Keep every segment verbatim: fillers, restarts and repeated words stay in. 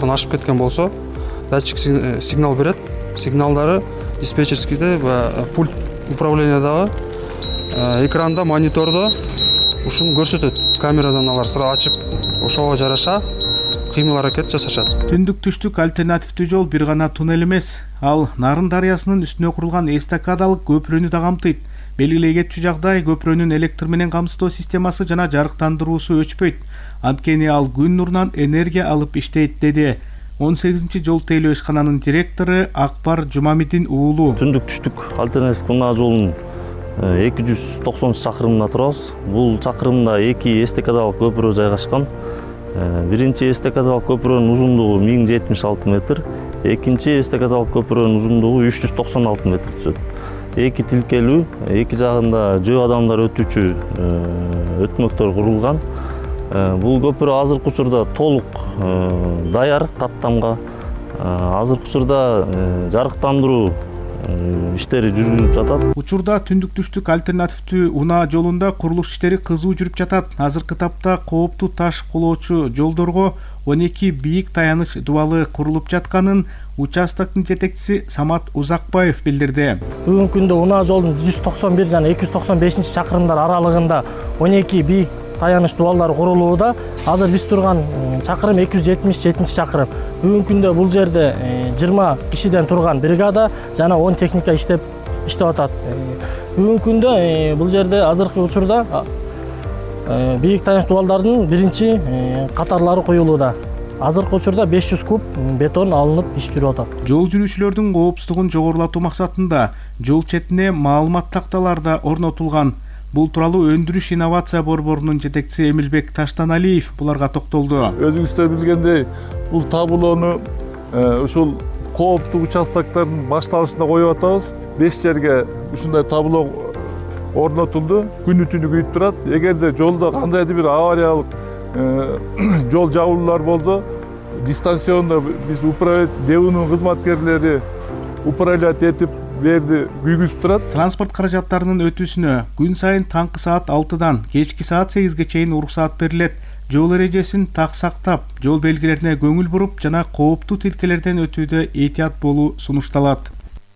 запасын ашып кеткен болсо, датчик сигнал берет. Сигналдары диспетчерскийде va пульт управлениядагы экранда, монитордо ушуну көрсөтөт. Камерадан алар сыра ачып, ошого жараша кыймыл аракет жасашат. Түндүк түштүк альтернативдүү жол бир гана туннель эмес, ал Нарын дарыясынын үстүнө курулган эстакадалык көпүрөнү да камтыйт. Белгилей кетчү жагдай көпүрөнүн электр менен камсыздоо системасы жана жарыктандыруусу өчпөйт. Анткени ал күн нурунан энергия алып иштейт, деди он сегизинчи жол тейлөө ишкананын директору Акбар Жумамидин уулу. Түндүк түштүк альтернативдүү унаа жолунун эки жүз токсонунчу чакырымында турабыз. Бул чакырымда эки эстакадалык көпүрө жайгашкан. Биринчи эстакадалык көпүрөнүн узундугу миң жетимиш алты метр, экинчи эстакадалык көпүрөнүн узундугу үч жүз токсон алты метр түзөт. Эки тилкелүү, эки жагында жөө адамдар өтүүчү өтмөктөр курулган. Бул көпүрө азыркы учурда толук даяр каттамга. Азыркы учурда жарыктандыруу иштери жүргүзүлүп жатат. Учурда түндүк түштүк альтернативдүү унаа жолунда курулуш иштери кызуу жүрүп жатат. Азыркы тапта кооптуу таш кулоочу жолдорго он эки бийик таяныч дубалы курулуп жатканын участоктун жетекчиси Самат Узакбаев билдирди. Бүгүнкү күндө унаа жолдун жүз токсон бир жана эки жүз токсон бешинчи чакырымдар аралыгында он эки бийик таяныч дубалдар курулууда. Азыр биз турган чакырым эки жүз жетимиш жетинчи чакырым. Бүгүнкү күндө бул жерде жыйырма кишиден турган бригада жана он техника иштеп иштеп атат. Бүгүнкү күндө бул жерде азыркы учурда бийик таяныч дубалдардын биринчи катарлары коюлууда. Азыркы учурда беш жүз куб бетон алынып иш жүрүп атат. Жол жүрүүчүлөрдүн коопсуздугун жогорулатуу максатында жол четине маалымат такталары да орнотулган. Бул тууралуу өндүрүш инновация борборунун жетекчиси Эмилбек Таштаналиев буларга токтолду. Өзүңүздөр билгендей, бул табулоону ушул кооптуу участоктордун башталышында коюп атабыз. беш жерге ушундай табулоо орнотулду. Күнү түнү күйүп турат. Эгерде жолдо кандайдыр бир авариялык жол жабылуулар болсо, дистанционно биз управлять ДЭУнун кызматкерлери управлять этип берди күйгүзүп турат. Транспорт каражаттарынын өтүүсүнө күн сайын таңкы саат алтыдан кечки саат сегизге чейин уруксаат берилет. Жол эрежесин так сактап, жол белгилерине көңүл буруп жана кооптуу тилкелерден өтүүдө этият болуу сунушталат.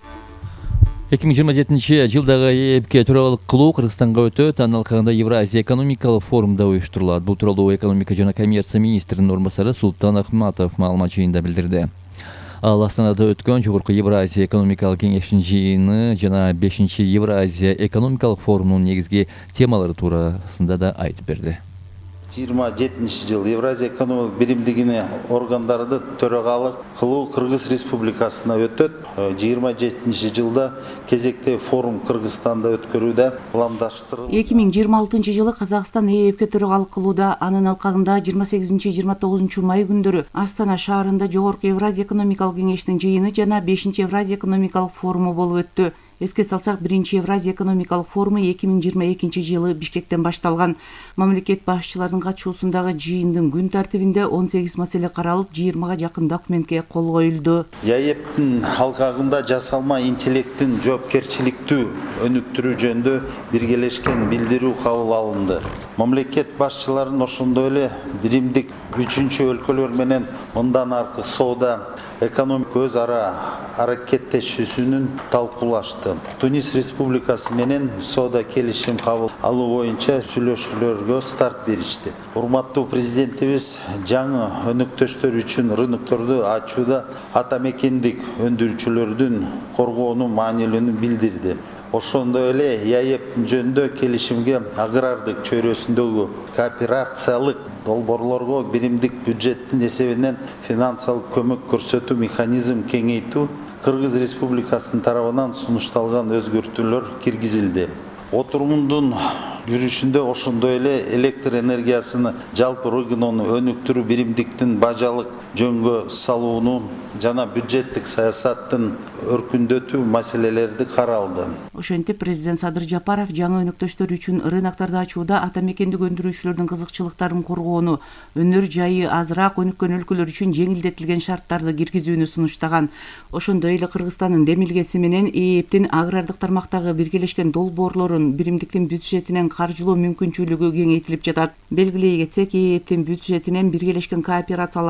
эки миң жыйырма жетинчи жылдагы ЭЭПке төрагылык кылуу Кыргызстанга өтөт. Анын алкагында Евразия экономикалык форумда уюштурулат. Бул тууралуу экономика жана коммерция министринин орун басары Султан Ахматов маалымат жыйынында билдирди. Ал Астанада өткөн жогорку Евразия экономикалык кеңештин жыйыны жана бешинчи Евразия экономикалык форумунун негизги темалары туурасында да айтып берди. жыйырма жетинчи жыл Евразия экономикалык биримдигине органдарды төрагалык кылуу Кыргыз Республикасына өтөт. жыйырма жетинчи жылда кезектеги форум Кыргызстанда өткөрүүдө пландаштырылды. эки миң жыйырма алтынчы жылы Казакстан ЭЭПке төрагалык кылууда. Анын алкагында жыйырма сегизинчи жыйырма тогузунчу май күндөрү Астана шаарында жогорку Евразия экономикалык кеңештин жыйыны жана бешинчи Евразия экономикалык форуму болуп өттү. Эске салсак, биринчи Евразия экономикалык форуму эки миң жыйырма экинчи жылы Бишкектен башталган. Мамлекет башчыларынын катышуусундагы жыйындын күн тартибинде он сегиз маселе каралып, жыйырмага жакын документке кол коюлду. ЭЭПтин алкагында жасалма интеллекттин жоопкерчиликтүү өнүктүрүү жөнүндө биргелешкен билдирүү кабыл алынды. Мамлекет башчыларынын ошондой эле биримдик үчүнчү өлкөлөр менен мындан аркы соода экономик өз ара аракеттешүүсүнүн талкуулашты. Тунис Республикасы менен соода келишим кабыл алуу боюнча сүйлөшүүлөргө старт беришти. Урматтуу президентибиз жаңы өнөктөштөр үчүн рынокторду ачууда ата мекендик өндүрүүчүлөрдүн коргоонун маанилүүлүгүн билдирди. Ошондой эле ЭЭП жөнүндө келишимге агрардык чөйрөсүндөгү кооперациялык долбоорлорго биримдик бюджеттин эсебинен финансылык көмөк көрсөтүү механизм кеңейтүү Кыргыз Республикасынын тарабынан сунушталган өзгөртүүлөр киргизилди. Отурумдун жүрүшүндө ошондой эле электр энергиясыны жалпы региону өнүктүрүү биримдиктин бажалык жөнгө салууну жана бюджеттик саясаттын өркүндөтүү маселелерди каралды. Ошентип президент Садыр Жапаров жаңы өнөктөштөр үчүн рыноктарды ачууда ата мекендик өндүрүүчүлөрдүн кызыкчылыктарын коргоону, өнөр жайы азыраак өнүккөн өлкөлөр үчүн жеңилдетилген шарттарды киргизүүнү сунуштаган. Ошондой эле Кыргызстандын демилгеси менен ЭЭПтин агрардык тармактагы биргелешкен долбоорлорун биримдиктин бюджетинен каржылоо мүмкүнчүлүгү кеңейтилип жатат. Белгилей кетсек, ЭЭПтин бюджетинен биргелешкен кооперацияларды колдоо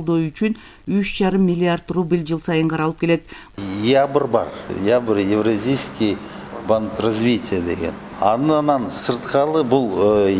колдоо үчүн үч жарым миллиард рубль жыл сайын каралып келет. Ябр бар. Ябр Евразийский банк развития деген. Анынан сырткалы бул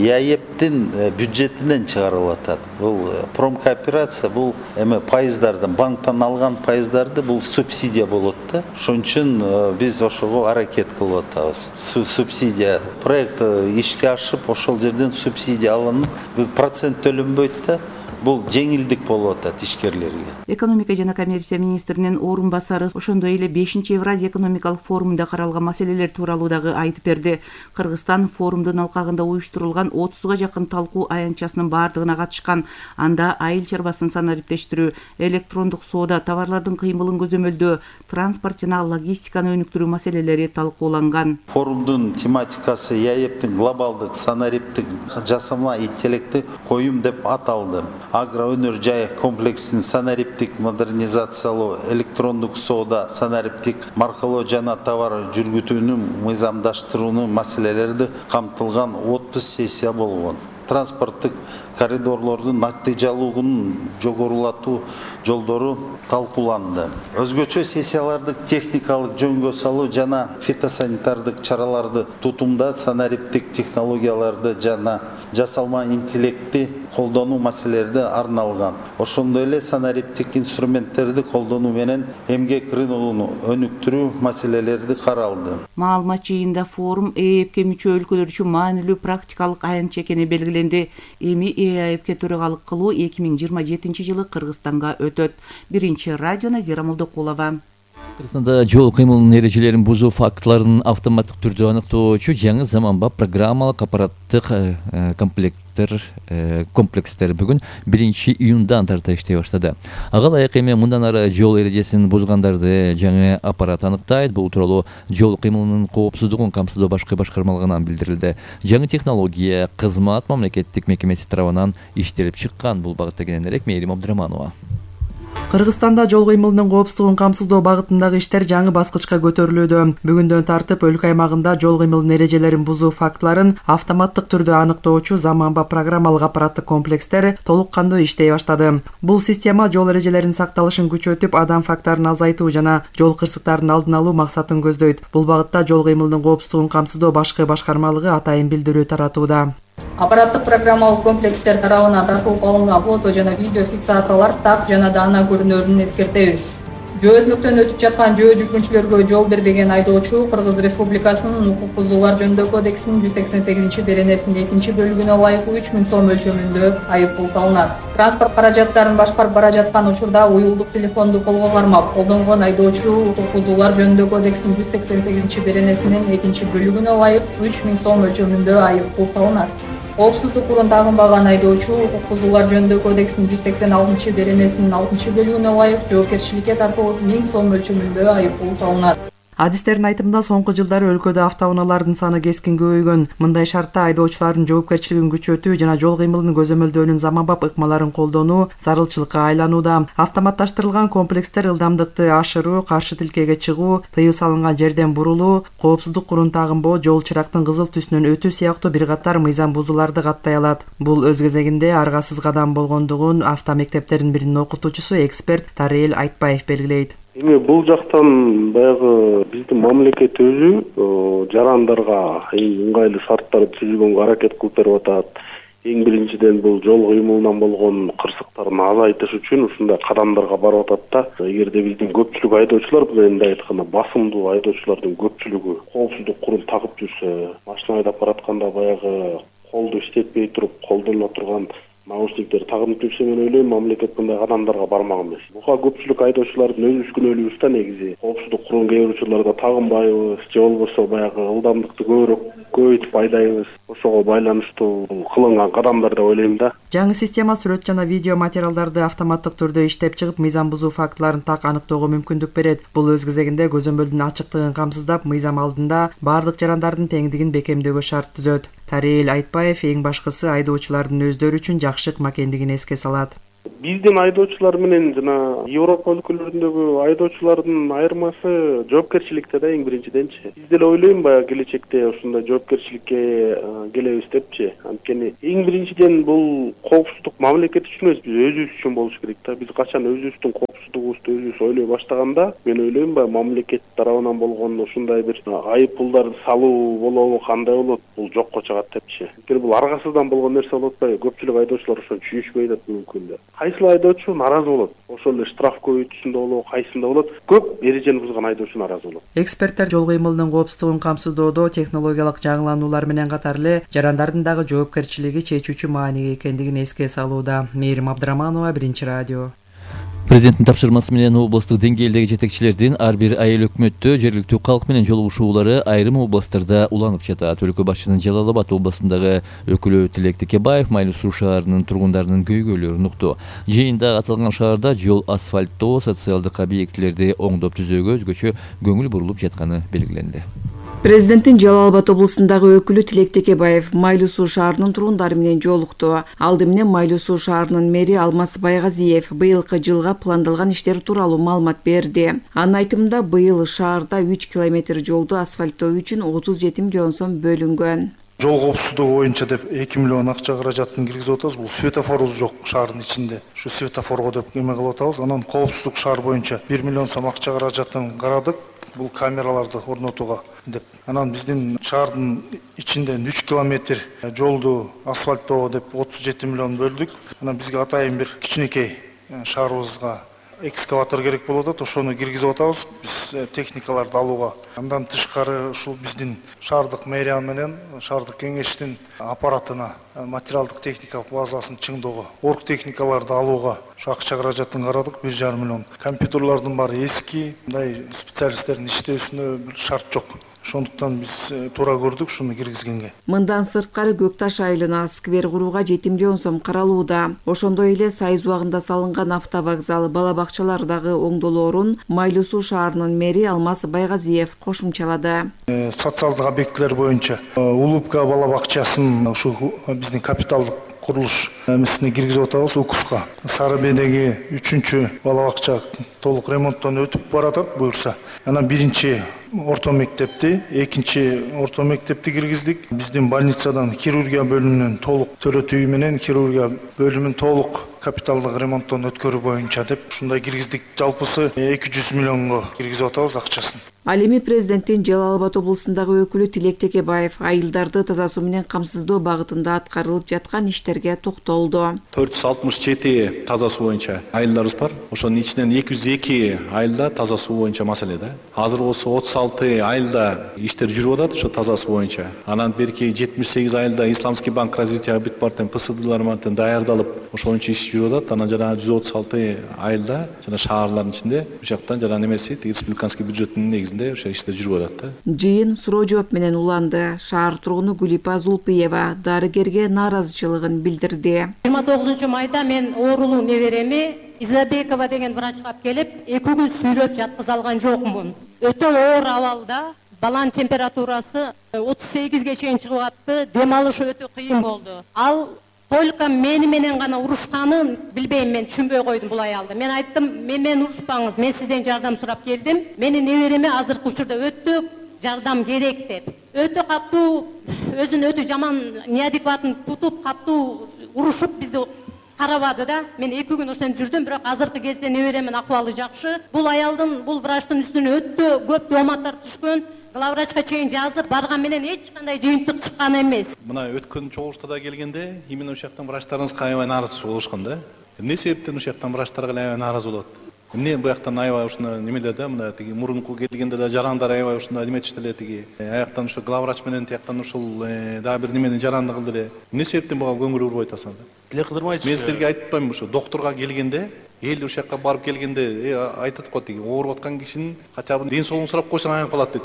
ЯЭПтин бюджетинен чыгарылып атат. Бул промкооперация, бул эме пайыздардын, банктан алган пайыздарды бул субсидия болот да. Ошон үчүн биз ошого аракет кылып атабыз. Субсидия проект ишке ашып, ошол жерден субсидия алынып, бул процент төлөнбөйт да. Бул жеңилдик болуп атат ишкерлерге. Экономика жана коммерция министринин орун басары ошондой эле бешинчи Евразия экономикалык форумунда каралган маселелер тууралуу дагы айтып берди. Кыргызстан форумдун алкагында уюштурулган отузга жакын талкуу аянтчасынын баардыгына катышкан. Анда айыл чарбасын санариптештирүү, электрондук соода, товарлардын кыймылын көзөмөлдөө, транспорт жана логистиканы өнүктүрүү маселелери талкууланган. Форумдун тематикасы ЯЭПтин глобалдык санариптик жасалма интеллекти коюм деп аталды. Агроөнөр жай комплексин санариптик модернизациялоо, электрондук соода, санариптик маркалоо жана товар жүргүтүүнү мыйзамдаштырууну маселелерди камтылган отуз сессия болгон. Транспорттук коридорлордун натыйжалуулугун жогорулатуу жолдору талкууланды. Өзгөчө сессияларды техникалык жөнгө салуу жана фитосанитардык чараларды тутумда санариптик технологияларды жана жасалма интеллектти колдонуу маселелерди арналган. Ошондой эле санариптик инструменттерди колдонуу менен эмгек рыногун өнүктүрүү маселелерди каралды. Маалымат жыйында форум ЭЭПке мүчө өлкөлөр үчүн маанилүү практикалык аянтча экени белгиленди. Эми ЭЭПке төрагалык кылуу эки миң жыйырма жетинчи жылы Кыргызстанга өтөт. Биринчи радио Назира Молдокулова. Кыргызстанда жол кыймылынын эрежелерин бузуу фактыларын автоматтык түрдө аныктоочу жаңы заманбап программалык аппараттык комплектер комплекстер бүгүн биринчи июндан тарта иштей баштады. Ага ылайык эми мындан ары жол эрежесин бузгандарды жаңы аппарат аныктайт. Бул тууралуу жол кыймылынын коопсуздугун камсыздоо башкы башкармалыгынан билдирилди. Жаңы технология кызмат мамлекеттик мекемеси тарабынан иштелип чыккан. Бул багытта кененирээк Мээрим Абдыраманова. Кыргызстанда жол кыймылынын коопсуздугун камсыздоо багытындагы иштер жаңы баскычка көтөрүлүүдө. Бүгүндөн тартып өлкө аймагында жол кыймылынын эрежелерин бузуу фактыларын автоматтык түрдө аныктоочу заманбап программалык аппараттык комплекстер толук кандуу иштей баштады. Бул система жол эрежелеринин сакталышын күчөтүп, адам фактарын азайтуу жана жол кырсыктарын алдын алуу максатын көздөйт. Бул багытта жол кыймылынын коопсуздугун камсыздоо башкы башкармалыгы атайын билдирүү таратууда. Аппараттык программалык комплекстер тарабынан тартылып алынган фото жана видео фиксациялар так жана даана көрүнөрүн эскертебиз. Жөөтмөктөн өтүп жаткан жөө жүргүнчүлөргө жол бербеген айдоочу Кыргыз Республикасынын укук бузуулар жөнүндө кодексинин жүз сексен сегизинчи беренесинин экинчи бөлүгүнө ылайык үч миң сом мөлчөрүндө айыппул салынат. Транспорт каражаттарын башкарып бара жаткан учурда уюлдук телефонду колго кармап колдонгон айдоочу укук бузуулар жөнүндө кодексинин жүз сексен сегизинчи беренесинин экинчи бөлүгүнө ылайык үч миң сом мөлчөрүндө айыппул салынат. Коопсуздук урун тагынбаган айдоочу укук бузуулар жөнүндө кодексинин жүз сексен алтынчы беренесинин алтынчы бөлүгүнө ылайык жоопкерчиликке тартылып миң сом мөлчөрүндө айыппул салынат. Адистердин айтымында соңку жылдары өлкөдө автоунаалардын саны кескин көбөйгөн. Мындай шартта айдоочулардын жоопкерчилигин күчөтүү жана жол кыймылын көзөмөлдөөнүн заманбап ыкмаларын колдонуу зарылчылыкка айланууда. Автоматташтырылган комплекстер ылдамдыкты ашыруу, каршы тилкеге чыгуу, тыюу салынган жерден бурулуу, коопсуздук урун тагынбоо, жол чырактын кызыл түсүнөн өтүү сыяктуу бир катар мыйзам бузууларды каттай алат. Бул өз кезегинде аргасыз кадам болгондугун автомектептердин биринин окутуучусу эксперт Тарел Айтбаев белгилейт. Эми бул жактан баягы биздин мамлекет өзү жарандарга эң ыңгайлуу шарттарды түзүлгөнгө аракет кылып берип атат. Эң биринчиден бул жол кыймылынан болгон кырсыктарын азайтыш үчүн ушундай кадамдарга барып атат да. Эгерде биздин көпчүлүк айдоочулар, мындай айтканда басымдуу айдоочулардын көпчүлүгү коопсуздук курун тагып жүрсө, машина айдап баратканда баягы колду иштетпей туруп колдоно турган наушниктер тагынып жүрсө, мен ойлойм мамлекет мындай кадамдарга бармак эмес. Буга көпчүлүк айдоочулардын өз күнөөлүгүбүз да негизи. Коопсуздук курун кээ бир учурларда тагынбайбыз, же болбосо баягы ылдамдыкты көбүрөөк көбөйтүп айдайбыз. Ошого байланыштуу кылынган кадамдар деп ойлойм да. Жаңы система сүрөт жана видео материалдарды автоматтык түрдө иштеп чыгып, мыйзам бузуу фактыларын так аныктоого мүмкүндүк берет. Бул өз кезегинде көзөмөлдүн ачыктыгын камсыздап, мыйзам алдында бардык жарандардын теңдигин бекемдөөгө шарт түзөт. Тарел Айтбаев эң башкысы айдоочулардын өздөрү үчүн жакшы ыкма экендигин эске салат. Биздин айдоочулар менен жана Европа өлкөлөрүндөгү айдоочулардын айырмасы жоопкерчиликте да эң биринчиденчи. Биз деле ойлойм баягы келечекте ушундай жоопкерчиликке келебиз депчи. Анткени эң биринчиден бул коопсуздук мамлекет үчүн эмес, биз өзүбүз үчүн болуш керек да. Биз качан өзүбүздүн коопсуздугубузду өзүбүз ойлой баштаганда, мен ойлойм баягы мамлекет тарабынан болгон ушундай бир айып пулдарды салуу болобу, кандай болот, бул жокко чыгат депчи. Анткени бул аргасыздан болгон нерсе болуп атпайбы? Көпчүлүк айдоочулар ошону түшүнүшпөй атат бүгүнкү күндө. Кайсыл айдоочу наразы болот? Ошол эле штраф көбөйтүүсүндө болобу, кайсында болот? Көп эрежени бузган айдоочу наразы болот. Эксперттер жол кыймылынын коопсуздугун камсыздоодо технологиялык жаңылануулар менен катар эле жарандардын дагы жоопкерчилиги чечүүчү мааниге экендигин эске салууда. Мээрим Абдыраманова, Биринчи радио. Президенттин тапшырмасы менен облустук деңгээлдеги жетекчилердин ар бир айыл өкмөттө жергиликтүү калк менен жолугушуулары айрым областтарда уланып жатат. Өлкө башчынын Жалал Абад областындагы өкүлү Тилек Текебаев Майлуу Суу шаарынын тургундарынын көйгөйлөрүн укту. Жыйында аталган шаарда жол асфальттоо, социалдык объектилерди оңдоп түзөөгө өзгөчө көңүл бурулуп жатканы белгиленди. Президенттин Жалал Абад областындагы өкүлү Тилек Текебаев Майлуу Суу шаарынын тургундары менен жолукту. Алды менен Майлуу Суу шаарынын мэри Алмаз Байгазиев быйылкы жылга пландалган иштер тууралуу маалымат берди. Анын айтымында быйыл шаарда үч километр жолду асфальттоо үчүн отуз жети миллион сом бөлүнгөн. Жол коопсуздугу боюнча деп эки миллион акча каражатын киргизип атабыз. Бул светофорубуз жок шаардын ичинде. Ушу светофорго деп эме кылып атабыз. Анан коопсуздук шаар боюнча бир миллион сом акча каражатын карадык. Бул камераларды орнотууга деп. Анан биздин шаардын ичинден үч километр жолду асфальттоо деп отуз жети миллион бөлдүк. Анан бизге атайын бир кичинекей шаарыбызга экскаватор керек болуп атат. Ошону киргизип атабыз. Биз техникаларды алууга. Андан тышкары ушул биздин шаардык мэрия менен шаардык кеңештин аппаратына материалдык техникалык базасын чыңдоого, орг техникаларды алууга ушу акча каражатын карадык бир жарым миллион. Компьютерлардын баары эски, мындай специалисттердин иштөөсүнө бир шарт жок. Ошондуктан биз туура көрдүк ушуну киргизгенге. Мындан сырткары Көк Таш айылына сквер курууга жети миллион сом каралууда. Ошондой эле Сайыз убагында салынган автовокзал, бала бакчалар дагы оңдолоорун Майлуу Суу шаарынын мэри Алмаз Байгазиев кошумчалады. Социалдык объектилер боюнча Улупка бала бакчасын ушу биздин капиталдык курулуш эмесине киргизип атабыз УКУСка. Сары Бедеги үчүнчү бала бакча толук ремонттон өтүп баратат буюрса. Анан биринчи орто мектепти, экинчи орто мектепти киргиздик. Биздин больницадан хирургия бөлүмүнүн толук төрөтүү менен хирургия бөлүмүн толук капиталдык ремонттон өткөрүү боюнча деп ушундай киргиздик. Жалпысы эки жүз миллионго киргизип атабыз акчасын. Ал эми президенттин Жалал Абад областындагы өкүлү Тилек Текебаев айылдарды таза суу менен камсыздоо багытында аткарылып жаткан иштерге токтолду. төрт жүз алтымыш жети таза суу боюнча айылдарыбыз бар. Ошонун ичинен эки жүз эки айылда таза суу боюнча маселе да. Азыр болсо отуз алты айылда иштер жүрүп атат ошо таза суу боюнча. Анан берки жетимиш сегиз айылда Исламский банк развития Битпартен ПСДлар менен даярдалып ошон боюнча иш жүрүп атат. Анан жана жүз отуз алты айылда жана шаарлардын ичинде бул жактан жана немеси республиканский бюджеттин негизинде ошо иштер жүрүп атат да. Жыйын суроо жооп менен уланды. Шаар тургуну Гүлипа Зулпиева дарыгерге нааразычылыгын билдирди. жыйырма тогузунчу майда мен оорулуу небереми Изабекова деген врачка келип, эки күн сүйрөп жаткыза алган жокмун. Өтө оор абалда, баланын температурасы отуз сегизге чейин чыгып атты, дем алышы өтө кыйын болду. Ал только мени менен гана урушканын билбейм, мен түшүнбөй койдум бул аялды. Мен айттым, мен менен урушпаңыз, мен сизден жардам сурап келдим. Менин небереме азыркы учурда өтө жардам керек деп. Өтө катуу, өзүн өтө жаман неадекватын тутуп, катуу урушуп бизди карабады да. Мен эки күн ошондо жүрдүм, бирок азыркы кезде неберемин акыбалы жакшы. Бул аялдын, бул врачтын үстүнө өтө көп томаттар түшкөн. Главврачка чейин жазып барган менен эч кандай жыйынтык чыккан эмес. Мына өткөн чогулуштарда келгенде, именно ошол жактан врачтарыбызга аябай нааразы болушкан да. Эмне себептен ошол жактан врачтарга аябай нааразы болот? Эмне бу жактан аябай ушуна немелер да, мына тиги мурунку келгенде да жарандар аябай ушундай неметишти эле тиги. Аяктан ушул главврач менен тияктан ушул дагы бир немени жаранды кылды эле. Эмне себептен буга көңүл бурбой атасың да? Тилек кыдырмайчы. Мен силерге айтпайм, ушу доктурга келгенде, эл ошол жакка барып келгенде айтат го тиги ооруп аткан кишинин хотя бы ден соолугун сурап койсоң аян калат дейт го.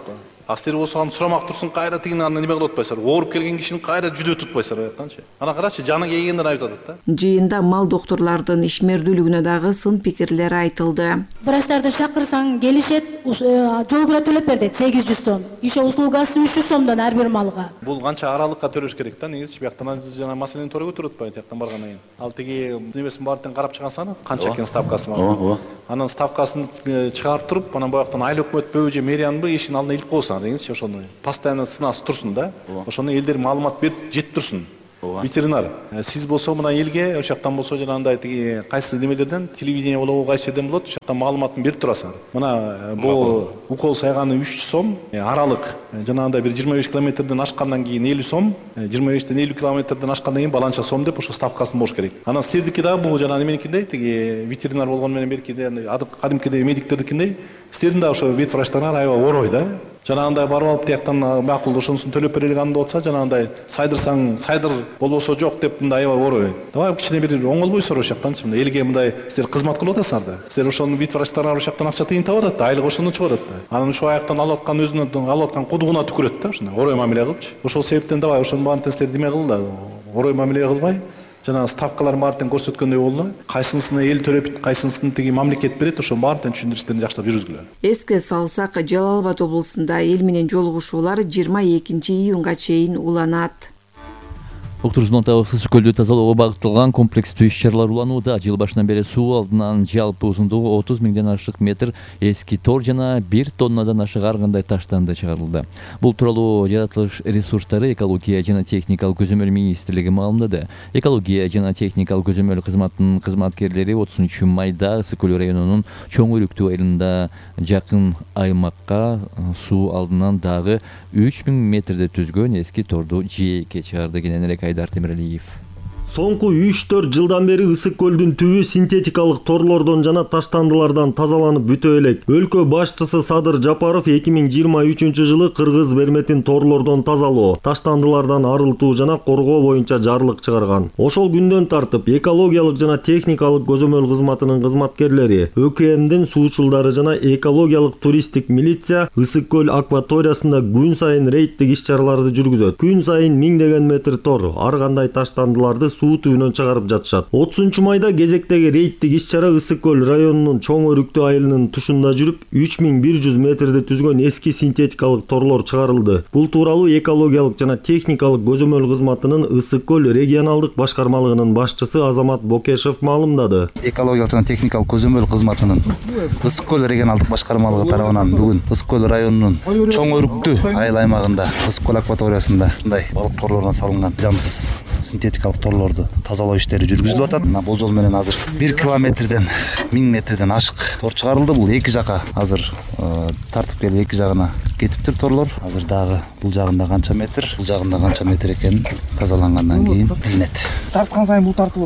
А силер болсо аны сурамак турсун, кайра тигин аны неме кылып атпайсыздар? Ооруп келген кишини кайра жүдөтүп атпайсыздар аяктанчы. Ана карачы, жаның эгендер айтып атат да. Жыйында мал доктурлардын ишмердүүлүгүнө дагы сын пикирлер айтылды. Врачтарды чакырсаң келишет, жол кыра төлөп бер дейт сегиз жүз сом. Иши услугасы үч жүз сомдон ар бир малга. Бул канча аралыкка төлөш керек да, негизи бияктан жана маселени туура көтөрүп атпайбы тияктан баргандан кийин. Ал тиги немесин баардыгын карап чыгансаны, канча экен ставкасы бар. Ооба. Анан ставкасын чыгарып туруп, анан бояктан айыл өкмөтпү же мэриянбы ишин алдына илип коюсаң деңизчи, ошону постоянно сынасы турсун да. Ошону элдер маалымат берип жетип турсун. Ветеринар. Сиз болсо мына элге, ошоктан болсо жанагындай тиги кайсы немелерден, телевидение болобу, кайсы жерден болот, ошоктан маалыматын берип турасың. Мына бул укол сайганы үч жүз сом, аралык жанагындай бир жыйырма беш километрден ашкандан кийин элүү сом, жыйырма бештен элүү километрден ашкандан кийин баланча сом деп ошо ставкасын болуш керек. Анан силердики дагы бул жана неменикиндей, тиги ветеринар болгону менен беркиде кадимкидей медиктердикиндей, силердин да ошо вет врачтарыңар аябай орой да. Жанагындай барып алып тияктан макул ошонусун төлөп бере элек болса, жанагындай сайдырсаң сайдыр болбосо жок деп мындай аябай орой. Давай кичине бир оңолбойсуңар ошоктанчы, мындай элге мындай силер кызмат кылып атасыңар да. Силер ошонун вит врачтарыңар ошоктан акча тыйын таап атат да, айлык ошондон чыгып атат да. Анан ошо аяктан алып аткан өзүнүн алып аткан кудугуна түкүрөт да, ошондой орой мамиле кылчы. Ошол себептен давай ошонун баарын силер деме кыл да, орой мамиле кылбай, жана ставкалар баарын көрсөткөндөй болду. Кайсынысын эл төлөп, кайсынысын тиги мамлекет берет, ошо баарын түшүндүрүштөрүн жакшылап жүргүзгүлө. Эске салсак, Жалал Абад облусунда эл менен жолугушуулар жыйырма экинчи июнга чейин уланат. Уктурузун атабыз Ысык көлдү тазалоого багытталган комплекстүү иш-чаралар уланууда. Жыл башынан бери суу алдынан жалпы узундугу отуз миңден ашык метр эски тор жана бир тоннадан ашык ар кандай таштанды чыгарылды. Бул тууралуу жаратылыш ресурстары, экология жана техникалык көзөмөл министрлиги маалымдады. Экология жана техникалык көзөмөл кызматынын кызматкерлери отузунчу майда Ысык көл районунун Чоң Өрүктүү айылында жакын аймакка суу алдынан дагы үч миң метрде түзгөн эски торду жээкке чыгарды. Кененирээк Айдар Темиралиев. Соңку үч төрт жылдан бери Ысык көлдүн түбү синтетикалык торлордон жана таштандылардан тазаланып бүтө элек. Өлкө башчысы Садыр Жапаров эки миң жыйырма үчүнчү жылы Кыргыз берметин торлордон тазалоо, таштандылардан арылтуу жана коргоо боюнча жарлык чыгарган. Ошол күндөн тартып экологиялык жана техникалык көзөмөл кызматынын кызматкерлери, ÖКМдин суучулдары жана экологиялык туристтик милиция Ысык көл акваториясында күн сайын рейдтик иш-чараларды жүргүзөт. Күн сайын миңдеген метр тор, ар кандай таштандыларды суу түбүнөн чыгарып жатышат. отузунчу майда кезектеги рейдтик иш-чара Ысык көл районунун Чоң Өрүктүү айылынын тушунда жүрүп, үч миң бир жүз метрде түзгөн эски синтетикалык торлор чыгарылды. Бул тууралуу экологиялык жана техникалык көзөмөл кызматынын Ысык көл регионалдык башкармалыгынын башчысы Азамат Бокешев маалымдады. Экологиялык жана техникалык көзөмөл кызматынын Ысык көл регионалдык башкармалыгы тарабынан бүгүн Ысык көл районунун Чоң Өрүктүү айыл аймагында Ысык көл акваториясында мындай балык торлорунан салынган жамсыз синтетикалык торлорду тазалоо иштери жүргүзүлүп атат. Мына болжол менен азыр бир километрден миң метрден ашык тор чыгарылды. Бул эки жака азыр тартып келип эки жагына кетиптир торлор. Азыр дагы бул жагында канча метр, бул жагында канча метр экенин тазалангандан кийин билинет. Тарткан сайын бул тартылып.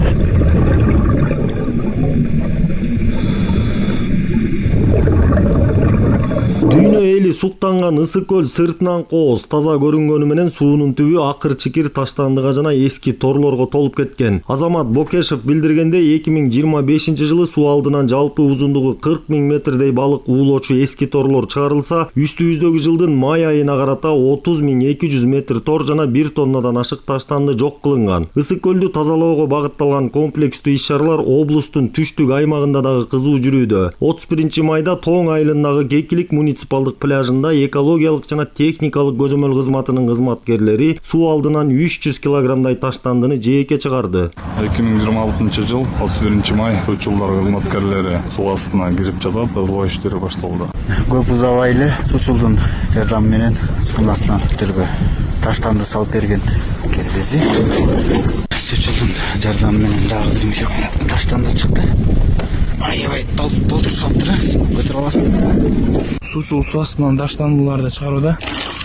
Дүйнө эли суктанган Ысык көл сыртынан кооз, таза көрүнгөнү менен суунун түбү акыр-чикир таштандыга жана эски торлорго толуп кеткен. Азамат Бокешев билдиргендей, эки миң жыйырма бешинчи жылы суу алдынан жалпы узундугу кырк миң метрдей балык уулоочу эски торлор чыгарылса, үстүбүздөгү жылдын май айына карата отуз миң эки жүз метр тор жана бир тоннадан ашык таштанды жок кылынган. Ысык көлдү тазалоого багытталган комплекстүү иш-чаралар облустун түштүк аймагында дагы кызуу жүрүүдө. отуз биринчи майда Тоң айылындагы Кекилик муниципалдык пляжында экологиялык жана техникалык көзөмөл кызматынын кызматкерлери суу алдынан үч жүз килограммдай таштандыны жээкке чыгарды. эки миң жыйырма алтынчы жыл отуз биринчи май суучулдар кызматкерлери суу астына кирип жатат, тазалоо иштери башталды. Көп узабай эле суучулдун жардамы менен суунун астынан түргө таштанды салып берген келбези. Суучулдун жардамы менен дагы бир мишек таштанды чыкты. Аябай толтуруп калыптыр, көтөрүп аласың. Суучул суу астынан таштандыларды чыгарууда.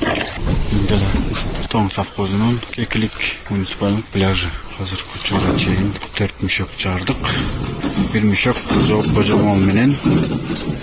Тоң совхозунун Кекилик муниципалдык пляжы. Азыр күчүгө чейин төрт мишек чыгардык. Бир мишек жооп кожомол менен кырк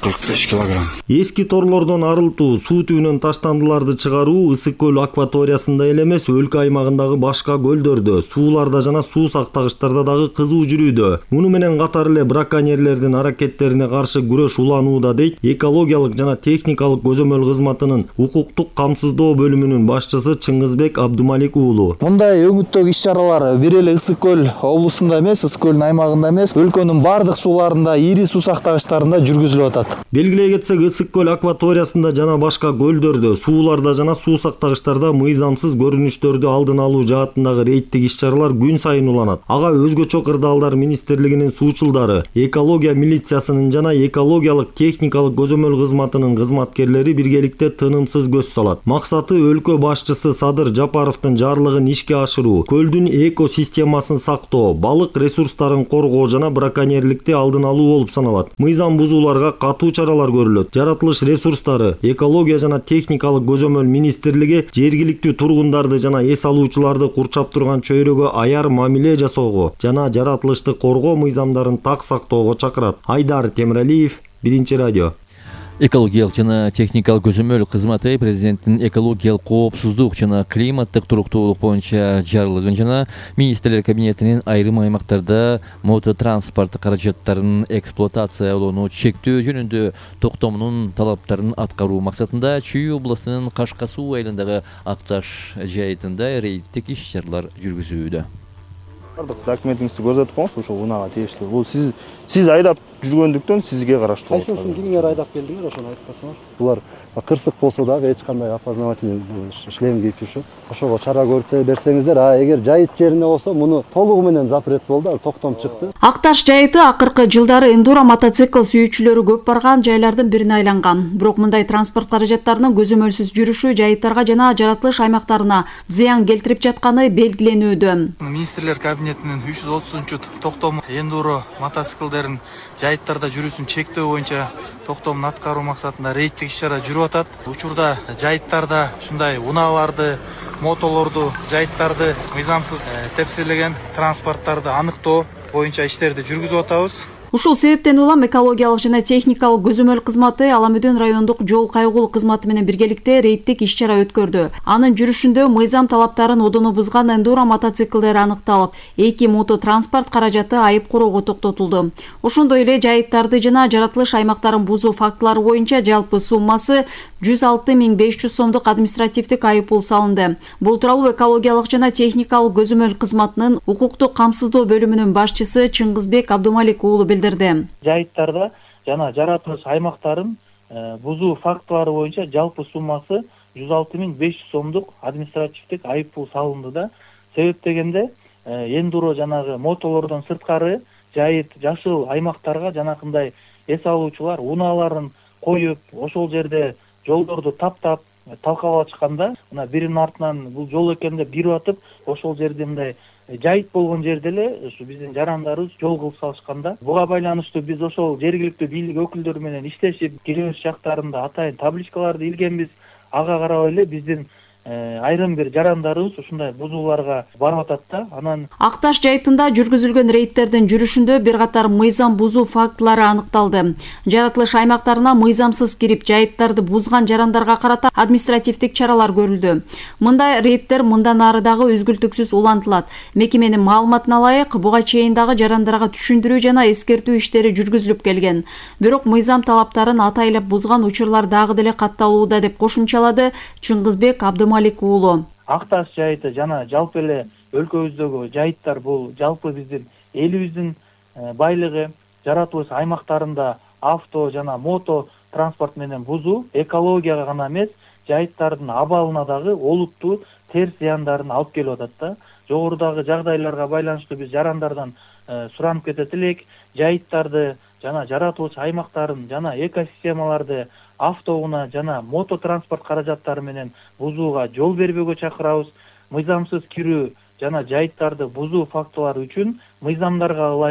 кырк беш килограмм. Эски торлордон арылтуу, суу түбүнөн таштандыларды чыгаруу Ысык көл акваториясында эле эмес, өлкө аймагындагы башка көлдөрдө, сууларда жана суу сактагычтарда дагы кызуу жүрүүдө. Муну менен катар эле браконьерлердин аракеттерине каршы күрөш уланууда, дейт экологиялык жана техникалык көзөмөл кызматынын укуктук камсыздоо бөлүмүнүн башчысы Чыңгызбек Абдумалик уулу. Мындай өңүттөгү иш-чаралар бир эле Ысык көл облусунда эмес, Ысык көлдүн аймагында эмес, өлкөнүн бардык сууларында, ири суу сактагычтарында жүргүзүлүп атат. Белгилей кетсек, Ысык көл акваториясында жана башка көлдөрдө, сууларда жана суу сактагычтарда мыйзамсыз көрүнүштөрдү алдын алуу жаатындагы рейдтик иш-чаралар күн сайын уланат. Ага өзгөчө кырдаалдар министрлигинин суучулдары, экология милициясынын жана экологиялык техникалык көзөмөл кызматынын кызматкерлери биргеликте тынымсыз көз салат. Максаты өлкө башчысы Садыр Жапаровдун жарлыгын ишке ашыруу, көлдүн экосистемасын сактоо, балык ресурстарын коргоо жана браконьерликти алдын алуу болуп саналат. Мыйзам бузууларга катуу чаралар көрүлөт. Жаратылыш ресурстары, экология жана техникалык көзөмөл министрлиги жергиликтүү тургундарды жана эс алуучуларды курчап турган чөйрөгө аяр мамиле жасоого жана жаратылышты коргоо мыйзамдарын так сактоого чакырат. Айдар Темиралиев, Биринчи радио. Экологиялык жана техникалык көзөмөл кызматы президенттин экологиялык коопсуздук жана климаттык туруктуулук боюнча жарлыгын жана министрлер кабинетинин айрым аймактарда мототранспорт каражаттарынын эксплуатациялоону чектөө жөнүндө токтомунун талаптарын аткаруу максатында Чүй областынын Кашка суу айылындагы Акташ жайытында рейдтик иш-чаралар жүргүзүүдө. Бардык документиңизди көрсөтүп коңуз, ошол унага тийиштүү. Бул сиз сиз айдап жүргөндүктөн сизге караштуу. Кайсысын кимдер айдап келдиңер, ошону айтып койсоңуз. Булар кырсык болсо дагы эч кандай опознавательный шлем кийип жүрүшөт. Ошого чара көрсө берсеңиздер, а эгер жайыт жеринде болсо муну толугу менен запрет болду, ал токтом чыкты. Акташ жайыты акыркы жылдары эндуро мотоцикл сүйүүчүлөрү көп барган жайлардын бирине айланган. Бирок мындай транспорт каражаттарынын көзөмөлсүз жүрүшү жайыттарга жана жаратылыш аймактарына зыян келтирип жатканы белгиленүүдө. Министрлер кабинетинин үч жүз отузунчу токтому эндуро мотоциклдерин жайыттарда жүрүүсүн чектөө боюнча токтомун аткаруу максатында рейдтик иш-чара жүрүп атат. Учурда жайыттарда ушундай унааларды, мотолорду, жайыттарды мыйзамсыз тепселеген транспорттарды аныктоо боюнча иштерди жүргүзүп атабыз. Ушул себептен улам экологиялык жана техникалык көзөмөл кызматы Аламөдөн райондук жол кайгул кызматы менен биргеликте рейдтик иш-чара өткөрдү. Анын жүрүшүндө мыйзам талаптарын одоно бузган эндуро мотоциклдери аныкталып, эки мототранспорт каражаты айып короого токтотулду. Ошондой эле жайыттарды жана жаратылыш аймактарын бузуу фактылары боюнча жалпы суммасы жүз алты миң беш жүз сомдук административдик айыппул салынды. Бул тууралуу экологиялык жана техникалык көзөмөл кызматынын укуктук камсыздоо бөлүмүнүн башчысы Чыңгызбек Абдумалик уулу билдирди. Жайыттарда жана жаратылыш аймактарын бузуу фактылары боюнча жалпы суммасы жүз алты миң беш жүз сомдук административдик айыппул салынды да. Себеп дегенде эндуро жанагы мотолордон сырткары жайыт жашыл аймактарга жанакындай эс алуучулар унааларын коюп, ошол жерде жолдорду таптап талкалап ачканда, мына биринин артынан бул жол экен деп бирип атып, ошол жерде мындай жайыт болгон жерде эле ушу биздин жарандарыбыз жол кылып салышканда, буга байланыштуу биз ошол жергиликтүү бийлик өкүлдөрү менен иштешип, киребиш жактарында атайын табличкаларды илгенбиз. Ага карабай эле биздин айрым бир жарандарыбыз ушундай бузууларга барып атат да. Анан Акташ жайытында жүргүзүлгөн рейдтердин жүрүшүндө бир катар мыйзам бузуу фактылары аныкталды. Жаратылыш аймактарына мыйзамсыз кирип, жайыттарды бузган жарандарга карата административдик чаралар көрүлдү. Мындай рейдтер мындан ары дагы үзгүлтүксүз улантылат. Мекеменин маалыматына ылайык, буга чейин дагы жарандарга түшүндүрүү жана эскертүү иштери жүргүзүлүп келген. Бирок мыйзам талаптарын атайлап бузган учурлар дагы деле катталууда деп кошумчалады Чыңгызбек Абдумалик Малик уулу. Акташ жайыты жана жалпы эле өлкөбүздөгү жайыттар бул жалпы биздин элибиздин байлыгы. Жаратылыш аймактарында авто жана мото транспорт менен бузуу экологияга гана эмес, жайыттардын абалына дагы олуттуу терс зыяндарын алып келип атат да. Жогорудагы жагдайларга байланыштуу биз жарандардан суранып кетет элек, жайыттарды жана жаратылыш аймактарын жана экосистемаларды автоунаа жана мототранспорт каражаттары менен бузууга жол бербөөгө чакырабыз. Мыйзамсыз кирүү жана жайыттарды бузуу фактылары үчүн мыйзамдарга ылайык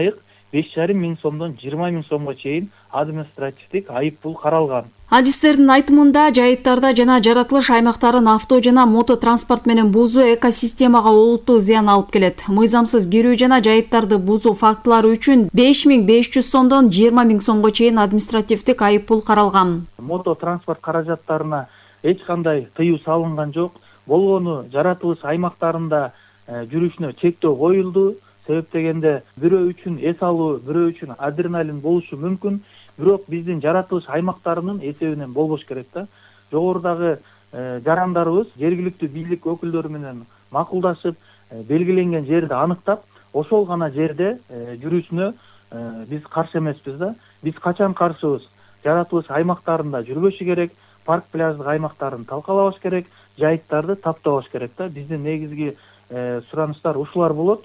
беш жарым миң сомдон жыйырма миң сомго чейин административдик айып пул каралган. Адистердин айтымында жайыттарда жана жаратылыш аймактарын авто жана мото транспорт менен бузуу экосистемага олуттуу зыян алып келет. Мыйзамсыз кирүү жана жайыттарды бузуу фактылары үчүн беш миң беш жүз сомдон жыйырма миң сомго чейин административдик айып пул каралган. Мото транспорт каражаттарына эч кандай тыюу салынган жок. Болгону жаратылыш аймактарында жүрүшүнө чектөө коюлду. Себеп дегенде бирөө үчүн эс алуу, бирөө үчүн адреналин болушу мүмкүн. Бирок биздин жаратылыш аймактарынын эсебинен болбош керек да. Жогорудагы жарандарыбыз жергиликтүү бийлик өкүлдөрү менен макулдашып, белгиленген жерди аныктап, ошол гана жерде жүрүүсүнө биз каршы эмеспиз да. Биз качан каршыбыз? Жаратылыш аймактарында жүрбөшү керек, парк пляждык аймактарын талкалабаш керек, жайыттарды таптабаш керек да. Биздин негизги суранычтар ушулар болот.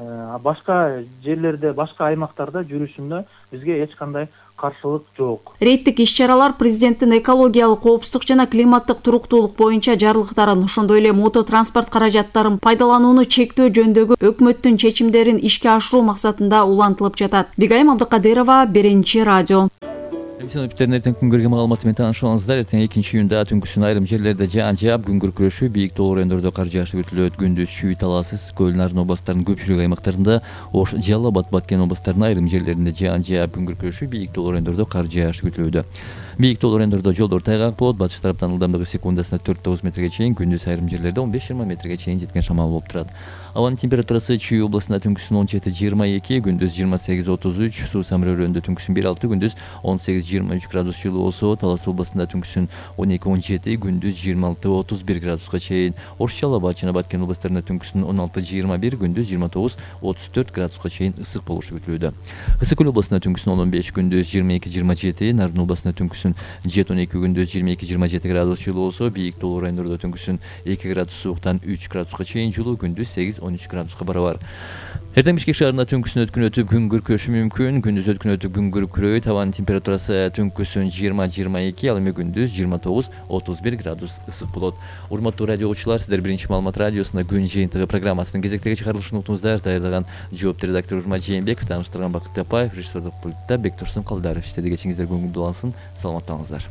Башка жерлерде, башка аймактарда жүрүшүнө бизге эч кандай каршылык жок. Рейдтик иш-чаралар президенттин экологиялык коопсуздук жана климаттык туруктуулук боюнча жарлыктарын, ошондой эле мото транспорт каражаттарын пайдаланууну чектөө жөнүндөгү өкмөттүн чечимдерин ишке ашыруу максатында улантылып жатат. Бигайым Абдыкадырова, Беренчи радио. Синоптиктердин эртең күнгөргө маалыматы менен таанышып эртең экинчи июнда түнкүсүн айрым жерлерде жаан жаап, күн күркүрөшү, бийик тоолуу райондордо кар жаашы күтүлөт. Күндүз Чүй, Талас, Көл, Нарын областтарынын көпчүлүк аймактарында, Ош, Жалал Абад, Баткен областтарынын айрым жерлеринде жаан жаап, күн күркүрөшү, бийик тоолуу райондордо кар жаашы күтүлүүдө. Бийик тоолуу райондордо жолдор тайгак болот. Батыш тараптан ылдамдыгы секундасына төрт тогуз метрге чейин, күндүз айрым жерлерде он беш жыйырма метрге чейин жеткен шамал болуп турат. Абанын температурасы Чүй областында түнкүсүн он жети жыйырма эки, күндүз жыйырма сегиз отуз үч, Суу Самыр өрөөнүндө түнкүсүн бир алты, күндүз он сегиз жыйырма үч градус жылуу болсо, Талас областында түнкүсүн он эки он жети, күндүз жыйырма алты отуз бир градуска чейин, Ош, Жалал Абад жана Баткен областарында түнкүсүн он алты жыйырма бир, күндүз жыйырма тогуз отуз төрт градуска чейин ысык болушу күтүлүүдө. Ысык Көл областында түнкүсүн он беш, күндүз жыйырма эки жыйырма жети, Нарын областында түнкүсүн жети он эки, күндүз жыйырма эки жыйырма жети градус жылуу болсо, бийик тоолуу райондордо түнкүсүн эки градус сууктан үч градуска чейин жылуу, күндүз сегиз он үч градуска барабар. Эртең Бишкек шаарында түнкүсүн өткүн өтүп күн күркүрөшү мүмкүн. Күндүз өткүн өтүп күн күркүрөйт. Абанын температурасы түнкүсүн жыйырма жыйырма эки, ал эми күндүз жыйырма тогуз отуз бир градус ысык болот. Урматтуу радио угуучулар, сиздер Биринчи маалымат радиосунда күн жыйынтыгы программасынын кезектеги чыгарылышын уктуңуздар. Даярдаган жоопту редактор Урмат Жээнбеков, тааныштырган Бакыт Тапаев, режиссердик пультта Бектурсун Калдаров. Иштеди, кечиңиздер көңүлдүү болсун. Саламаттаңыздар.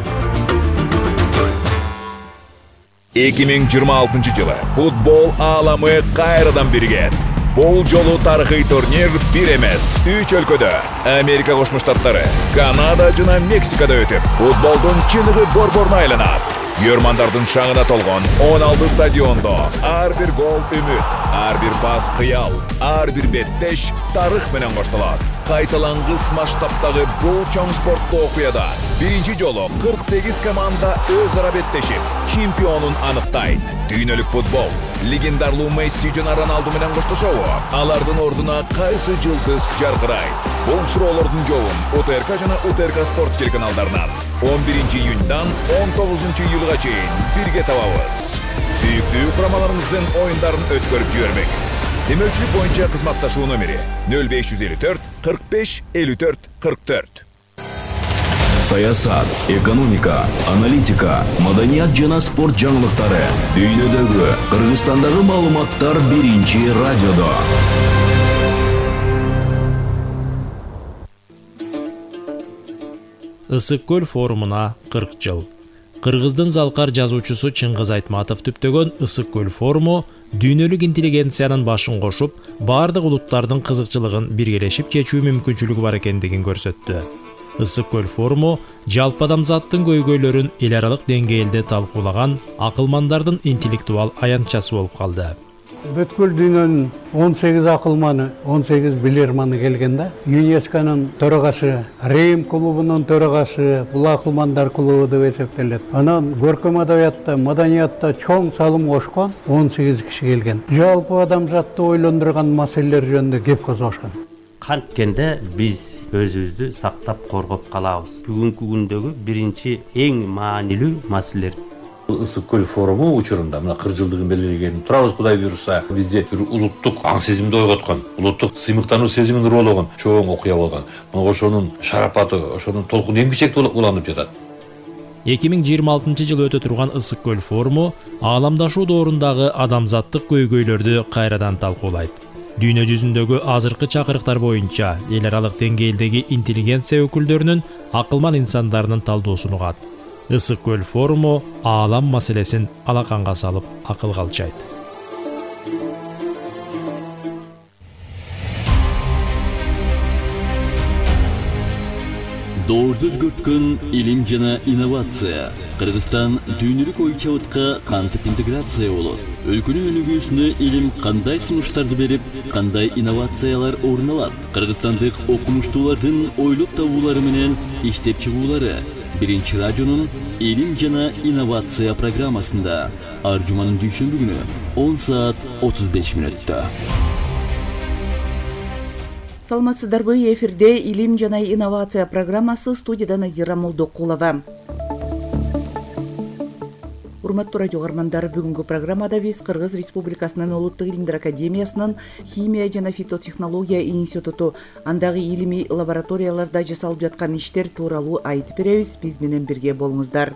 эки миң жыйырма алтынчы жылы футбол ааламы кайрадан биригет. Бул жолу тарыхый турнир бир эмес, үч өлкөдө, Америка Кошмо Штаттары, Канада жана Мексикада өтүп, футболдун чыныгы борборуна айланат. Көрмандардын шаңына толгон он алты стадиондо ар бир гол үмүт, ар бир пас кыял, ар бир беттеш тарых менен коштолот. Кайталангыс масштабтагы бул чоң спорттуу окуяда биринчи жолу кырк сегиз команда өз ара беттешип, чемпионун аныктайт. Дүйнөлүк футбол легендарлуу Месси жана Роналду менен коштошобу? Алардын ордуна кайсы жылдыз жаркырайт? Бул суроолордун жообун УТРК жана УТРК спорт телеканалдарынан он биринчи июньдан он тогузунчу июлга чейин бирге табабыз. Сүйүктүү курамаларыбыздын оюндарын өткөрүп жибербеңиз. Демөөлчүлүк боюнча кызматташуу номери нөл беш жүз элүү төрт кырк беш элүү төрт кырк төрт. Саясат, экономика, аналитика, маданият жана спорт жаңылыктары, дүйнөдөгү, Кыргызстандагы маалыматтар Биринчи радиодо. Ысык көл форумуна кырк жыл. Кыргыздын залкар жазуучусу Чыңгыз Айтматов түптөгөн Ысык көл форуму дүйнөлүк интеллигенциянын башын кошуп, бардык улуттардын кызыкчылыгын биргелешип чечүү мүмкүнчүлүгү бар экендигин көрсөттү. Ысык көл форуму жалпы адамзаттын көйгөйлөрүн эл аралык деңгээлде талкуулаган акылмандардын интеллектуал аянтчасы болуп калды. Бүткүл дүйнөнүн он сегиз акылманы, он сегиз билерманы келген да. ЮНЕСКОнун төрагасы, Рим клубунун төрагасы, бул акылмандар клубу деп эсептелет. Анан көркөм адабиятта, маданиятта чоң салым кошкон он сегиз киши келген. Жалпы адамзатты ойлондурган маселелер жөнүндө кеп козгошкон. Канткенде биз өзүбүздү сактап коргоп калабыз. Бүгүнкү күндөгү биринчи эң маанилүү маселелер. Ысык көл форуму учурунда мына кырк жылдыгын белгилеген турабыз, Кудай буйруса, бизде бир улуттук аң сезимди ойготкон, улуттук сыймыктануу сезимин уруулаган чоң окуя болгон. Мына ошонун шарапаты, ошонун толкуну эң бичекте уланып жатат. эки миң жыйырма алтынчы жылы өтө турган Ысык көл форуму ааламдашуу доорундагы адамзаттык көйгөйлөрдү кайрадан талкуулайт. Дүйнө жүзүндөгү азыркы чакырыктар боюнча эл аралык деңгээлдеги интеллигенция өкүлдөрүнүн акылман инсандарынын талдоосун угат. Ысык көл форуму аалам маселесин алаканга салып акылга алчайт. Доорду өзгөрткөн илим жана инновация. Кыргызстан дүйнөлүк ой-чабытка кантип интеграция болот? Өлкөнүн өнүгүүсүнө илим кандай сунуштарды берип, кандай инновациялар орун алат? Кыргызстандык окумуштуулардын ойлоп табуулары менен иштеп чыгуулары Биринчи радионун илим жана инновация программасында ар жуманын дүйшөмбү күнү он саат отуз беш мүнөттө. Саламатсыздарбы, эфирде илим жана инновация программасы, студияда Назира Молдокулова. Урматтуу радио угармандар, бүгүнкү программада биз Кыргыз Республикасынын Улуттук илимдер академиясынын химия жана фитотехнология институту андагы илимий лабораторияларда жасалып жаткан иштер тууралуу айтып беребиз. Биз менен бирге болуңуздар.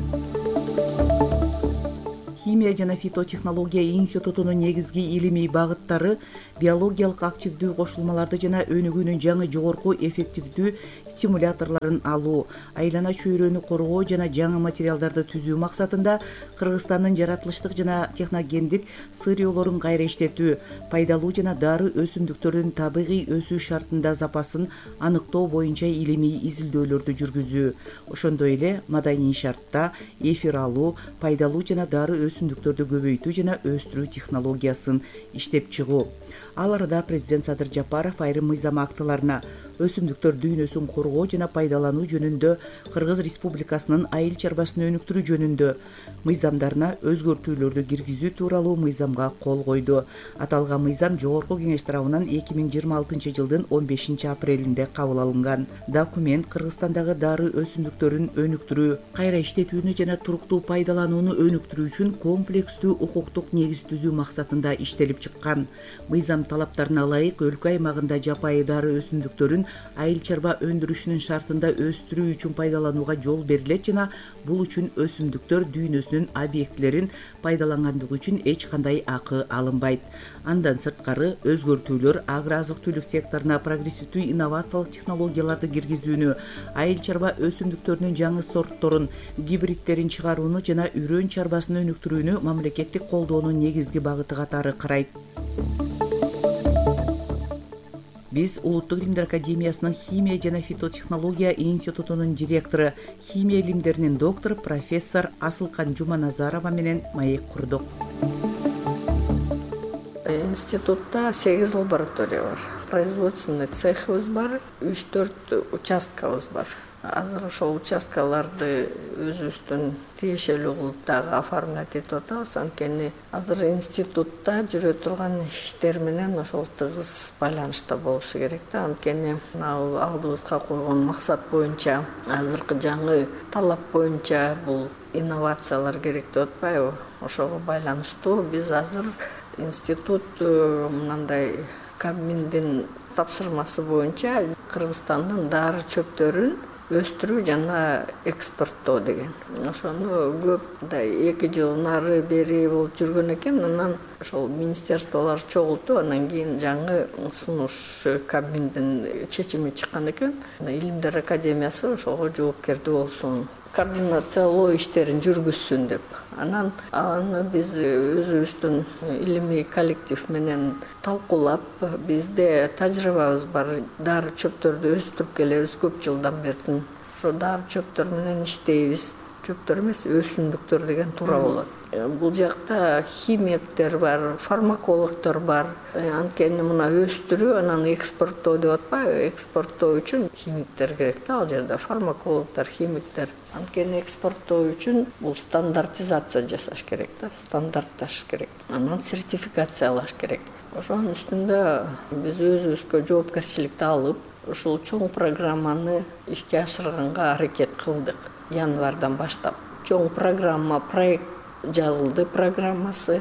Химия жана фитотехнология институтунун негизги илимий багыттары биологиялык активдүү кошулмаларды жана өнүгүүнүн жаңы жогорку эффективдүү стимуляторлорун алуу, айлана чөйрөнү коргоо жана жаңы материалдарды түзүү максатында Кыргызстандын жаратылыштык жана техногендик сырьеолорун кайра иштетүү, пайдалуу жана дары өсүмдүктөрдүн табигый өсүү шартында запасын аныктоо боюнча илимий изилдөөлөрдү жүргүзүү, ошондой эле маданий шартта эфир алуу, пайдалуу жана дары өсүмдүктөрдү көбөйтүү жана өстүрүү технологиясын иштеп чыгуу. Ал арада президент Садыр Жапаров айрым мыйзам актыларына өсүмдүктөр дүйнөсүн коргоо жана пайдалануу жөнүндө Кыргыз Республикасынын айыл чарбасын өнүктүрүү жөнүндө мыйзамдарына өзгөртүүлөрдү киргизүү тууралуу мыйзамга кол койду. Аталган мыйзам жогорку кеңеш тарабынан эки миң жыйырма алтынчы жылдын он бешинчи апрелинде кабыл алынган. Документ Кыргызстандагы дары өсүмдүктөрүн өнүктүрүү, кайра иштетүүнү жана туруктуу пайдаланууну өнүктүрүү үчүн комплекстүү укуктук негиз түзүү максатында иштелип чыккан. Мыйзам талаптарына ылайык өлкө аймагында жапайы дары өсүмдүктөрүн айыл чарба өндүрүшүнүн шартында өстүрүү үчүн пайдаланууга жол берилет жана бул үчүн өсүмдүктөр дүйнөсүнүн объектилерин пайдалангандыгы үчүн эч кандай акы алынбайт. Андан сырткары өзгөртүүлөр агро азык түлүк секторуна прогрессивдүү инновациялык технологияларды киргизүүнү, айыл чарба өсүмдүктөрүнүн жаңы сортторун, гибридтерин чыгарууну жана үрөн чарбасын өнүктүрүүнү мамлекеттик колдоонун негизги багыты катары карайт. Биз Улуттук илимдер академиясынын химия жана фитотехнология институтунун директору, химия илимдеринин доктору профессор Асылкан Жуманазарова менен маек курдук. Институтта сегиз лаборатория бар. Производственный цехыбыз бар, үч төрт участкабыз бар. Азыр ошол участкаларды өзүбүздүн тиешелүү кылып дагы оформлять этип атабыз. Анткени азыр институтта жүрө турган иштер менен ошол тыгыз байланышта болушу керек да. Анткени алдыбызга койгон максат боюнча, азыркы жаңы талап боюнча бул инновациялар керек деп атпайбы? Ошого байланыштуу биз азыр институт мындай Кабминдин тапшырмасы боюнча Кыргызстандын дары чөптөрүн өстүрүү жана экспорттоо деген. Ошону көп эки жыл нары бери болуп жүргөн экен. Анан ошол министерстволор чогултуп, анан кийин жаңы сунуш Кабминдин чечими чыккан экен. Илимдер академиясы ошого жоопкердүү болсун, координациялоо иштерин жүргүзсүн деп. Анан аны биз өзүбүздүн илимий коллектив менен талкуулап, бизде тажрыйбабыз бар, дары чөптөрдү өстүрүп келебиз көп жылдан бери. Ошо дары чөптөр менен иштейбиз. Чөптөр эмес, өсүмдүктөр деген туура болот. Бул жакта химиктер бар, фармакологдор бар. Анткени мына өстүрүү, анан экспорттоо деп атпайбы? Экспорттоо үчүн химиктер керек да, ал жерде фармакологдор, химиктер. Анткени экспорттоо үчүн бул стандартизация жасаш керек да, стандартташ керек. Анан сертификациялаш керек. Ошонун үстүндө биз өзүбүзгө жоопкерчиликти алып, ушул чоң программаны ишке ашырганга аракет кылдык. Январдан баштап чоң программа, проект жазылды программасы.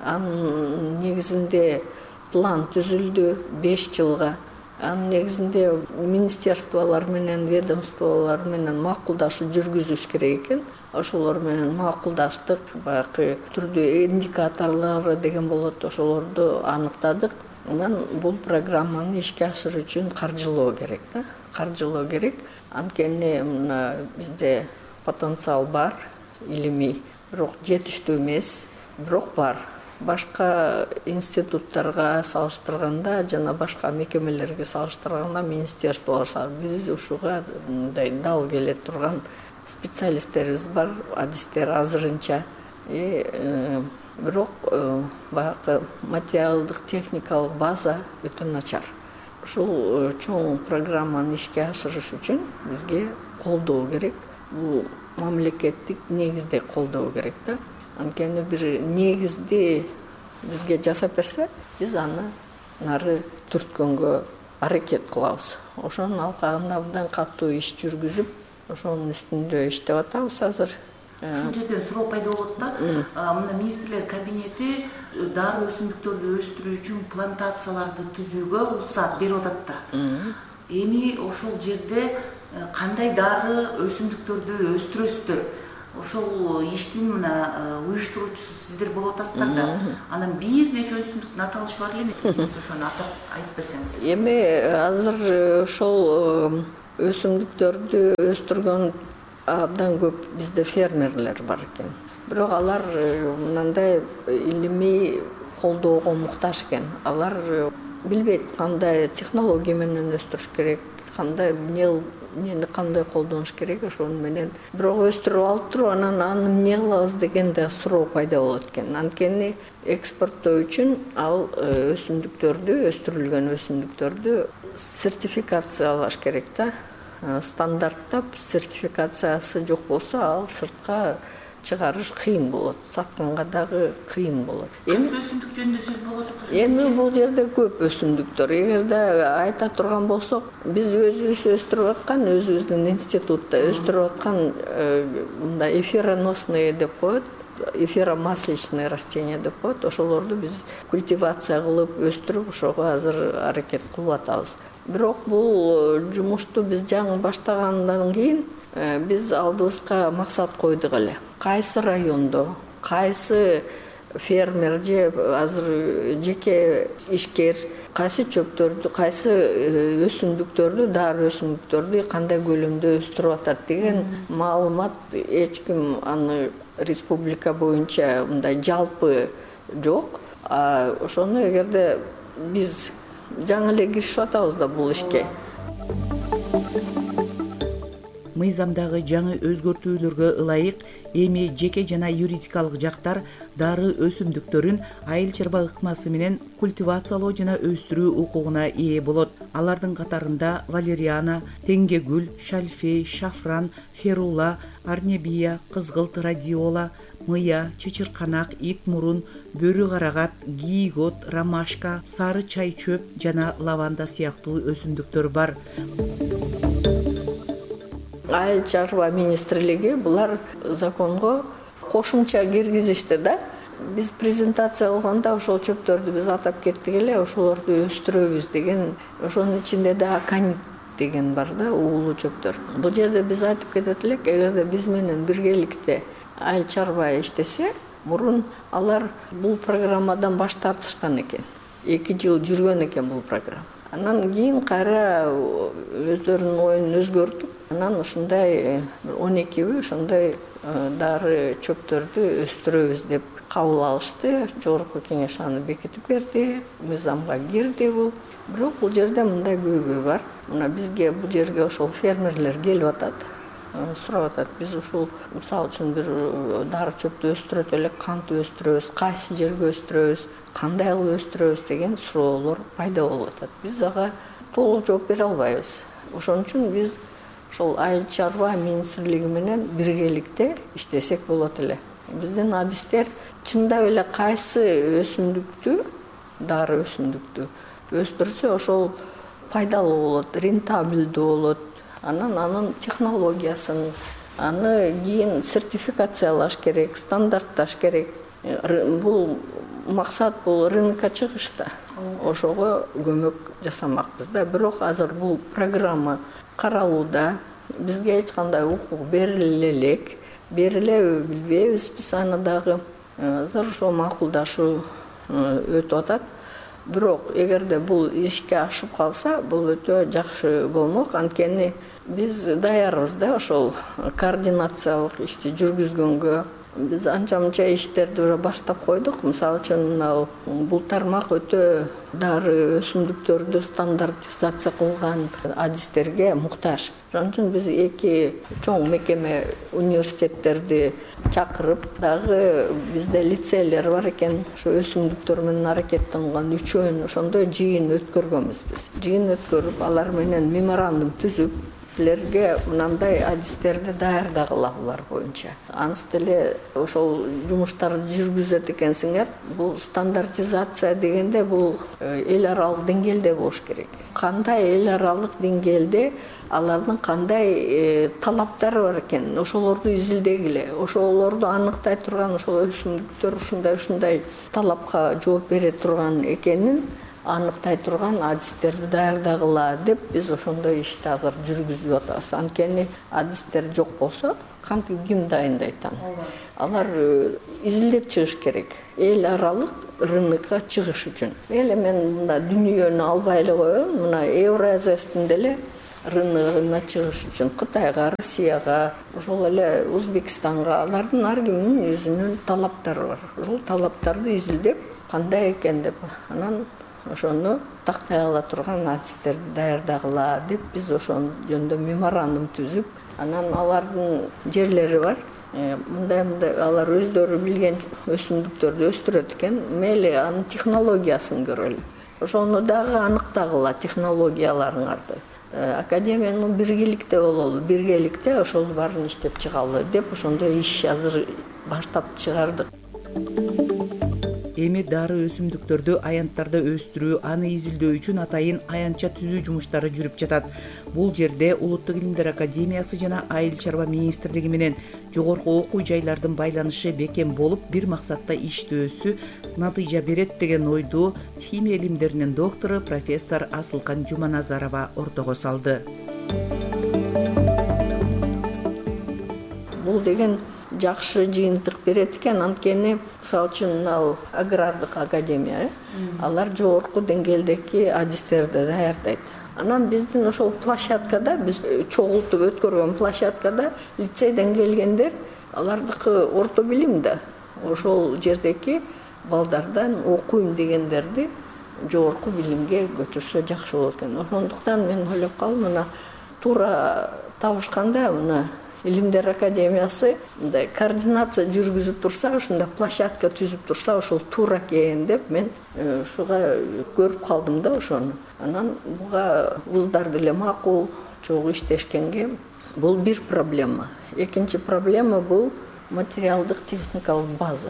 Анын негизинде план түзүлдү беш жылга. Анын негизинде министерстволор менен, ведомстволор менен макулдашуу жүргүзүш керек экен. Ошолор менен макулдаштык, баягы түрдүү индикаторлор деген болот, ошолорду аныктадык. Анан бул программаны ишке ашыруу үчүн каржылоо керек да, каржылоо керек. Анткени мына бизде потенциал бар, илимий, бирок жетиштүү эмес, бирок бар. Башка институттарга салыштырганда жана башка мекемелерге салыштырганда министерстволор биз ушуга мындай дал келе турган специалисттерибиз бар, адистер азырынча. И бирок баягы материалдык техникалык база өтө начар. Ушул чоң программаны ишке ашырыш үчүн бизге колдоо керек. Бул мамлекеттик негизде колдоо керек да. Анткени бир негизди бизге жасап берсе, биз аны нары түрткөнгө аракет кылабыз. Ошонун алкагында абдан катуу иш жүргүзүп, ошонун үстүндө иштеп атабыз азыр. Ушул жерден суроо пайда болот да. Мына министрлер кабинети дары өсүмдүктөрдү өстүрүү үчүн плантацияларды түзүүгө уруксат берип атат да. Эми ошол жерде кандай дары өсүмдүктөрдү өстүрөсүздөр? Ошол иштин мына уюштуруучусу сиздер болуп атасыздар да. Анан бир нече өсүмдүктүн аталышы бар эле, сиз ошону атап айтып берсеңиз. Эми азыр ошол өсүмдүктөрдү өстүргөн абдан көп бизде фермерлер бар экен. Бирок алар мындай илимий колдоого муктаж экен. Алар билбейт кандай технология менен өстүрүш керек, кандай эмнени кандай колдонуш керек, ошону менен бирок өстүрүп алып туруп анан аны эмне кылабыз деген да суроо пайда болот экен. Анткени экспорттоо үчүн ал өсүмдүктөрдү, өстүрүлгөн өсүмдүктөрдү сертификациялаш керек да. Стандарттап сертификациясы жок болсо, ал сыртка чыгарыш кыйын болот, сатканга дагы кыйын болот. Кайсы өсүмдүк жөнүндө сөз болот? Эми бул жерде көп өсүмдүктөр. Эгерде айта турган болсок, биз өзүбүз өстүрүп аткан, өзүбүздүн институтта өстүрүп аткан мындай эфироносные деп коет, эфиромасличные растения деп коет. Ошолорду биз культивация кылып өстүрүп, ошого азыр аракет кылып атабыз. Бирок бул жумушту биз жаңы баштагандан кийин биз алдыбызга максат койдук эле. Кайсы райондо, кайсы фермер же азыр жеке ишкер кайсы чөптөрдү, кайсы өсүмдүктөрдү, дары өсүмдүктөрдү кандай көлөмдө өстүрүп атат деген маалымат эч ким аны республика боюнча мындай жалпы жок. Ошону эгерде биз жаңы эле киришип атабыз да бул ишке. Мыйзамдагы жаңы өзгөртүүлөргө ылайык эми жеке жана юридикалык жактар дары өсүмдүктөрүн айыл чарба ыкмасы менен культивациялоо жана өстүрүү укугуна ээ болот. Алардын катарында валериана, теңгегүл, шальфей, шафран, ферула, арнебия, кызгылт, радиола, мыя, чычырканак, ит мурун, бөрү карагат, гийгот, ромашка, сары чай чөп жана лаванда сыяктуу өсүмдүктөр бар. Айыл чарба министрлиги булар законго кошумча киргизишти да. Биз презентация кылганда ошол чөптөрдү биз атап кеттик эле, ошолорду өстүрөбүз деген, ошонун ичинде да аканит деген бар да, уулуу чөптөр. Бул жерде биз айтып кетет элек, эгерде биз менен биргеликте айыл чарба иштесе, мурун алар бул программадан баш тартышкан экен. эки жыл жүргөн экен бул программа. Анан кийин кайра өздөрүнүн оюн өзгөртүп, анан ушундай он экиби ошондой дары чөптөрдү өстүрөбүз деп кабыл алышты. Жогорку кеңеш аны бекитип берди, мыйзамга кирди бул. Бирок бул жерде мындай көйгөй бар. Мына бизге бул жерге ошол фермерлер келип атат, сурап атат. Биз ушул мисалы үчүн бир дары чөптү өстүрөт элек, кантип өстүрөбүз, кайсы жерге өстүрөбүз, кандай кылып өстүрөбүз деген суроолор пайда болуп атат. Биз ага толук жооп бере албайбыз. Ошон үчүн биз ошол айыл чарба министрлиги менен биргеликте иштесек болот эле. Биздин адистер чындап эле кайсы өсүмдүктү, дары өсүмдүктү өстүрсө ошол пайдалуу болот, рентабелдүү болот. Анан анын технологиясын, аны кийин сертификациялаш керек, стандартташ керек. Бул максат бул рынокко чыгыш да. Ошого көмөк жасамакпыз да. Бирок азыр бул программа каралууда. Бизге эч кандай укук бериле элек. Берилеби билбейбиз, биз аны дагы азыр ошо макулдашуу өтүп атат. бирок эгерде бул ишке ашып калса, бул өтө жакшы болмок. Анткени биз даярбыз да ошол координациялык ишти жүргүзгөнгө. Биз анча-мынча иштерди уже баштап койдук. Мисалы үчүн мына бул тармак өтө дары өсүмдүктөрдү стандартизация кылган адистерге муктаж. Ошон үчүн биз эки чоң мекеме университеттерди чакырып, дагы бизде лицейлер бар экен. Ошо өсүмдүктөр менен аракеттенган үчөөнү ошондой жыйын өткөргөнбүз биз. Жыйын өткөрүп, алар менен меморандум түзүп, силерге мындай адистерди даярдагыла булар боюнча. Аныс деле ошол жумуштарды жүргүзөт экенсиңер. Бул стандартизация дегенде бул эл аралык деңгээлде болуш керек. Кандай эл аралык деңгээлде алардын кандай талаптары бар экен, ошолорду изилдегиле. Ошолорду аныктай турган ошол өсүмдүктөр ушундай ушундай талапка жооп бере турган экенин аныктай турган адистерди даярдагыла деп биз ошондой ишти азыр жүргүзүп атабыз. Анткени адистер жок болсо, кантип ким дайындайт аны? Алар изилдеп чыгыш керек. Эл аралык рынокко чыгыш үчүн. Эле мен мында дүйнөнү албай эле коеюн, мына Евразиястын деле рыногуна чыгыш үчүн Кытайга, Россияга, ошол эле Өзбекстанга, алардын ар кимдин өзүнүн талаптары бар. Ошол талаптарды изилдеп, кандай экен деп, анан ошону тактай ала турган адистерди даярдагыла деп биз ошон жөнүндө меморандум түзүп, анан алардын жерлери бар. Мындай-мындай алар өздөрү билген өсүмдүктөрдү өстүрөт экен. Мейли анын технологиясын көрөлү. Ошону дагы аныктагыла технологияларыңарды. Академиянын биргеликте бололу, биргеликте ошол баарын иштеп чыгалы деп ошондой иш азыр баштап чыгардык. Эми дары өсүмдүктөрдү аянттарда өстүрүү, аны изилдөө үчүн атайын аянтча түзүү жумуштары жүрүп жатат. Бул жерде Улуттук илимдер академиясы жана Айыл чарба министрлиги менен жогорку окуу жайлардын байланышы бекем болуп, бир максатта иштөөсү натыйжа берет деген ойду химия илимдеринин доктору профессор Асылкан Жуманазарова ортого салды. Бул деген жакшы жыйынтык берет экен. Анткени мисалы үчүн ал агрардык академия, алар жогорку деңгээлдеги адистерди даярдайт. Анан биздин ошол площадкада, биз чогултуп өткөргөн площадкада лицейден келгендер, алардыкы орто билим да. Ошол жердеги балдардан окуйм дегендерди жогорку билимге көчүрсө жакшы болот экен. Ошондуктан мен ойлоп калдым, мына туура табышканда мына Илимдер академиясы мындай координация жүргүзүп турса, ушундай площадка түзүп турса, ошол туура экен деп мен ушуга көрүп калдым да ошону. Анан буга вуздар деле макул, чогуу иштешкенге бул бир проблема. Экинчи проблема бул материалдык техникалык база.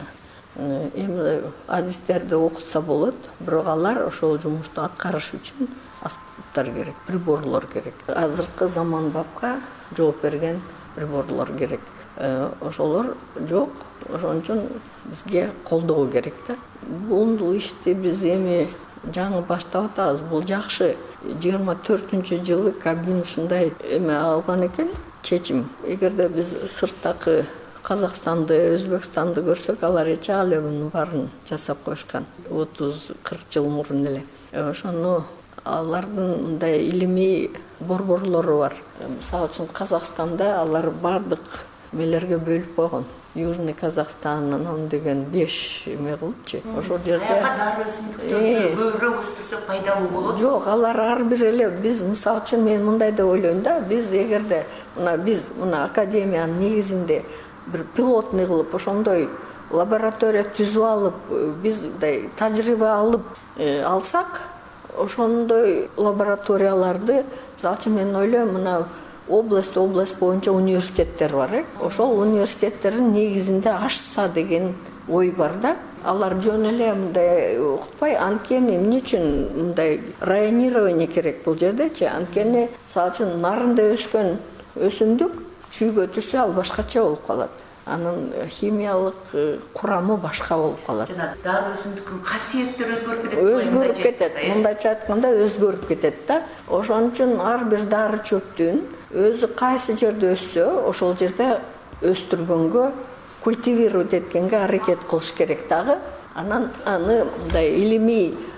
Эми адистерди окутса болот, бирок алар ошол жумушту аткарыш үчүн аспыттар керек, приборлор керек. Азыркы заманбапка жооп берген приборлор керек. Ошолор жок. Ошон үчүн бизге колдоо керек да. Бул ишти биз эми жаңы баштап атабыз. Бул жакшы. жыйырма төртүнчү жылы Кабмин ушундай эме алган экен, чечим. Эгерде биз сырттагы Казакстанды, Өзбекстанды көрсөк, алар эч эле мунун баарын жасап коюшкан. отуз кырк жыл мурун эле. Ошону алардын мындай илимий борборлору бар. Мисалы үчүн Казакстанда алар бардык мелерге бөлүп койгон. Южный Казахстан, анан деген беш эме кылыпчы. Ошол жерде дары өсүмдүктөрдү көбүрөөк өстүрсөк пайдалуу болот. Жок, алар ар бир эле биз мисалы үчүн мен мындай деп ойлойм да, биз эгерде мына биз мына академиянын негизинде бир пилотный кылып, ошондой лаборатория түзүп алып, биз мындай тажрыйба алып алсак, ошондой лабораторияларды, мисалы үчүн мен ойлойм, мына область область боюнча университеттер бар, э? Ошол университеттердин негизинде ашса деген ой бар да. Алар жөн эле мындай окутпай, анткени эмне үчүн мындай районирование керек бул жердечи? Анткени мисалы үчүн нарында өскөн өсүмдүк чүйгө түшсө ал башкача болуп калат. Анын химиялык курамы башка болуп калат. Жана дары өсүмдүктүн касиеттери өзгөрүп кетет. Өзгөрүп кетет. Мындайча айтканда өзгөрүп кетет да. Ошон үчүн ар бир дары чөптүн өзү кайсы жерде өссө, ошол жерде өстүргөнгө, культивировать эткенге аракет кылыш керек дагы. Анан аны мындай илимий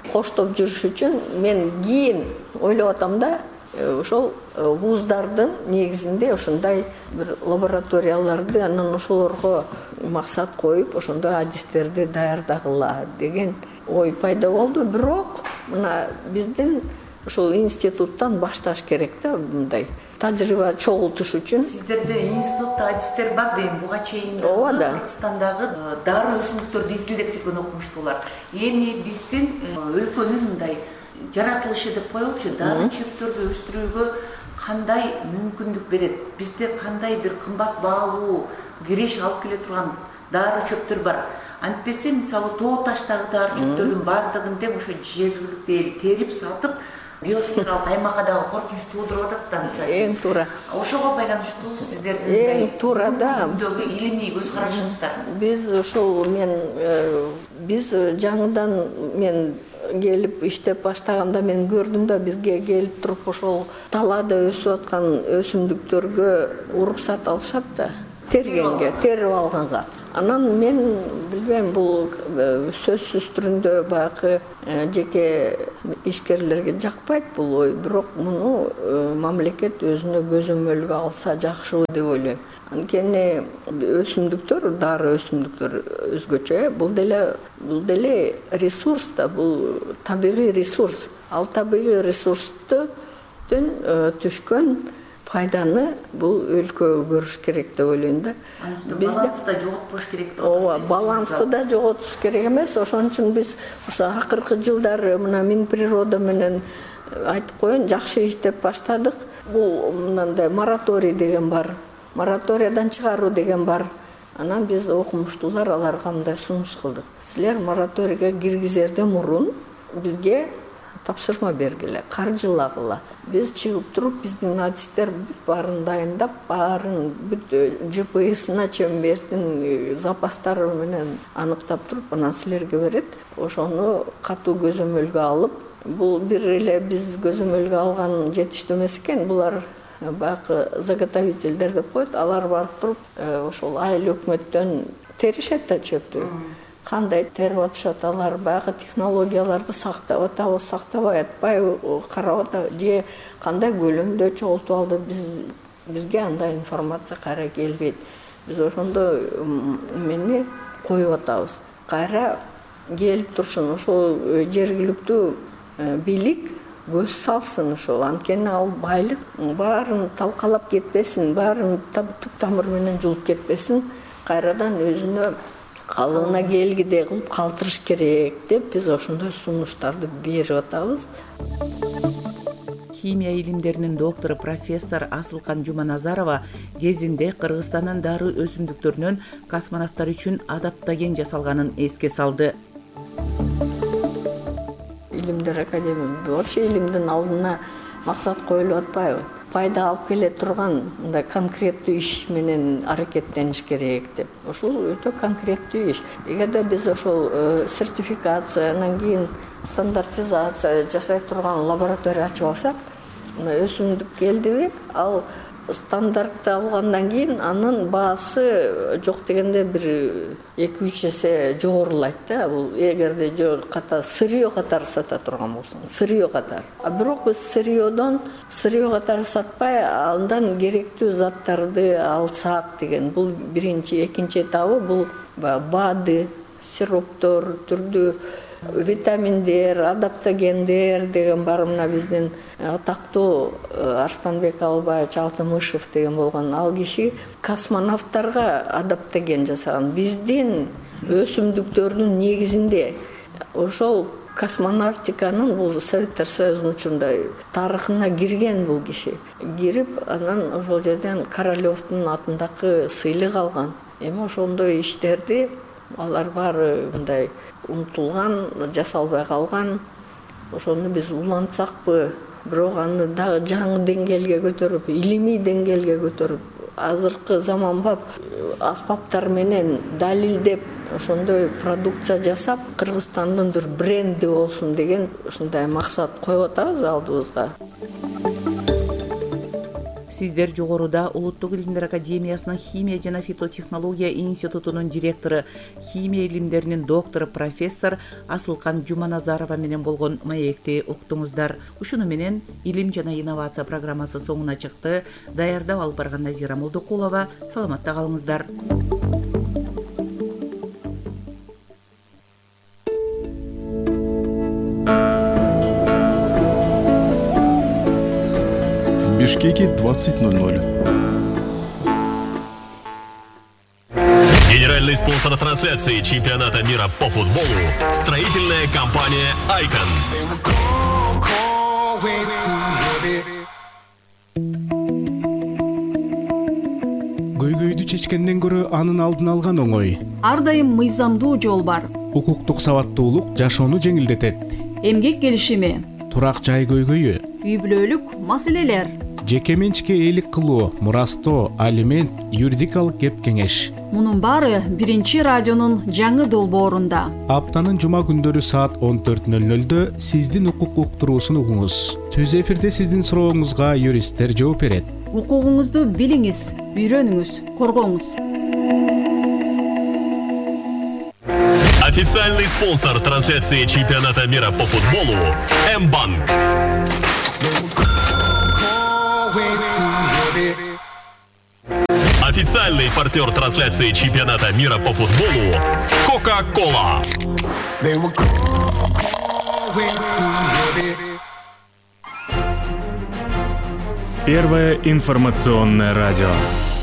коштоп жүрүш үчүн мен кийин ойлоп атам да, ошол вуздардын негизинде ушундай бир лабораторияларды анан ошолорго максат коюп ошондой адистерди даярдагыла деген ой пайда болду. Бирок мына биздин ушул институттан башташ керек да, мындай тажрыйба чогултуш үчүн. Сиздерде институтта адистер бар дейм, буга чейин ооба да. Кыргызстандагы дары өсүмдүктөрдү изилдеп жүргөн окумуштуулар. Эми биздин өлкөнүн мындай жаратылышы деп коелучу, дары чөптөрдү өстүрүүгө кандай мүмкүндүк берет? Бизде кандай бир кымбат баалуу киреш алып келе турган дары чөптөр бар? Антпесе мисалы тоо таштагы дары чөптөрдүн баардыгын деп ошо жергиликтүү эл терип сатып, биосфералык аймакка дагы коркунуч туудуруп атат да, мисалы. Эң туура. Ошого байланыштуу сиздердин эң туура да илимий көз карашыңыздар. Биз ошол мен биз жаңыдан мен келип иштеп баштаганда мен көрдүм да, бизге келип туруп ошол талаада өсүп аткан өсүмдүктөргө уруксат алышат да, тергенге, терип алганга. Анан мен билбейм, бул сөзсүз түрүндө баягы жеке ишкерлерге жакпайт бул ой, бирок муну мамлекет өзүнө көзөмөлгө алса жакшы деп ойлойм. Анткени өсүмдүктөр, дары өсүмдүктөр өзгөчө, бул деле бул деле ресурс да, бул табигый ресурс. Ал табигый ресурстун түшкөн пайданы бул өлкө көрүш керек деп ойлойм да. Балансты да жоготпош керек деп Ооба, балансты да жоготуш керек эмес. Ошон үчүн биз ошо акыркы жылдары мына Минприрода менен айтып коеюн, жакшы иштеп баштадык. Бул мындай мораторий деген бар. Мораториядан чыгаруу деген бар. Анан биз окумуштуулар аларга мындай сунуш кылдык. Силер мораторийге киргизерден мурун бизге тапшырма бергиле, каржылагыла. Биз чыгып туруп, биздин адистер баарын дайындап, баарын бүт жэ пэ эсына чембердин запастары менен аныктап туруп, анан силерге берет. Ошону катуу көзөмөлгө алып, бул бир эле биз көзөмөлгө алган жетиштүү эмес экен, булар баягы заготовительдер деп коет, алар барып туруп, ошол айыл өкмөттөн теришет да чөптү. Кандай терип атышат, алар баягы технологияларды сактап атабы, сактабай атпайбы, карап атабы, же кандай көлөмдө чогултуп алды, биз бизге андай информация кайра келбейт. Биз ошондо эмени коюп атабыз. Кайра келип турсун, ошол жергиликтүү бийлик көз салсын ошол, анткени ал байлык баарын талкалап кетпесин, баарын түп тамыры менен жулуп кетпесин, кайрадан өзүнө калыбына келгидей кылып калтырыш керек деп биз ошондой сунуштарды берип атабыз. Химия илимдеринин доктору профессор Асылкан Жуманазарова кезинде Кыргызстандын дары өсүмдүктөрүнөн космонавттар үчүн адаптоген жасалганын эске салды. Илимдер академиясында вообще илимдин алдына максат коюлуп атпайбы? Пайда алып келе турган мындай конкреттүү иш менен аракеттениш керек деп. Ошол өтө конкреттүү иш. Эгерде биз ошол сертификация, анан кийин стандартизация жасай турган лаборатория ачып алсак, өсүмдүк келдиби, ал стандартты алгандан кийин анын баасы жок дегенде бир эки үч эсе жогорулайт да. Бул эгерде жок ката сырьё катары сата турган болсоң, сырьё катары. А бирок биз сырьёдон сырьё катары сатпай, андан керектүү заттарды алсак деген. Бул биринчи, экинчи этабы бул БАДы, сироптор, түрдүү витаминдер, адаптогендер деген бар. Мына биздин атактуу Арстанбек Албаевич Алтымышев деген болгон ал киши космонавттарга адаптоген жасаган. Биздин өсүмдүктөрдүн негизинде ошол космонавтиканын бул Советтер Союзунун учурунда тарыхына кирген бул киши. Кирип, анан ошол жерден Королёвдун атындагы сыйлык алган. Эми ошондой иштерди алар баары мындай унутулган, жасалбай калган. Ошону биз улантсакпы, бирок аны дагы жаңы деңгээлге көтөрүп, илимий деңгээлге көтөрүп, азыркы заманбап аспаптар менен далилдеп, ошондой продукция жасап, Кыргызстандын бир бренди болсун деген ушундай максат коюп атабыз алдыбызга. Сиздер жогоруда Улуттук илимдер академиясынын химия жана фитотехнология институтунун директору, химия илимдеринин доктору профессор Асылкан Жуманазарова менен болгон маекти уктуңуздар. Ушуну менен илим жана инновация программасы соңуна чыкты. Даярдап алып барган Назира Молдокулова. Саламатта калыңыздар. В Бишкеке двадцать ноль ноль. Генеральный спонсор трансляции чемпионата мира по футболу – строительная компания «Айкон». Көйгөйдү чечкенден көрө анын алдын алган оңой. Ар дайым мыйзамдуу жол бар. Укуктук сабаттуулук жашоону жеңилдетет. Эмгек келишими. Турак жай көйгөйү. Үй бүлөлүк маселелер. Жеке менчикке ээлик кылуу, мурастоо, алимент, юридикалык кеп кеңеш. Мунун баары биринчи радионун жаңы долбоорунда. Аптанын жума күндөрү саат он төрт ноль нолдо сиздин укук уктуруусун угуңуз. Түз эфирде сиздин сурооңузга юристтер жооп берет. Укугуңузду билиңиз, үйрөнүңүз, коргоңуз. Официальный спонсор трансляции чемпионата мира по футболу – М-банк. Официальный партнер трансляции чемпионата мира по футболу – Кока-Кола. Первое информационное радио.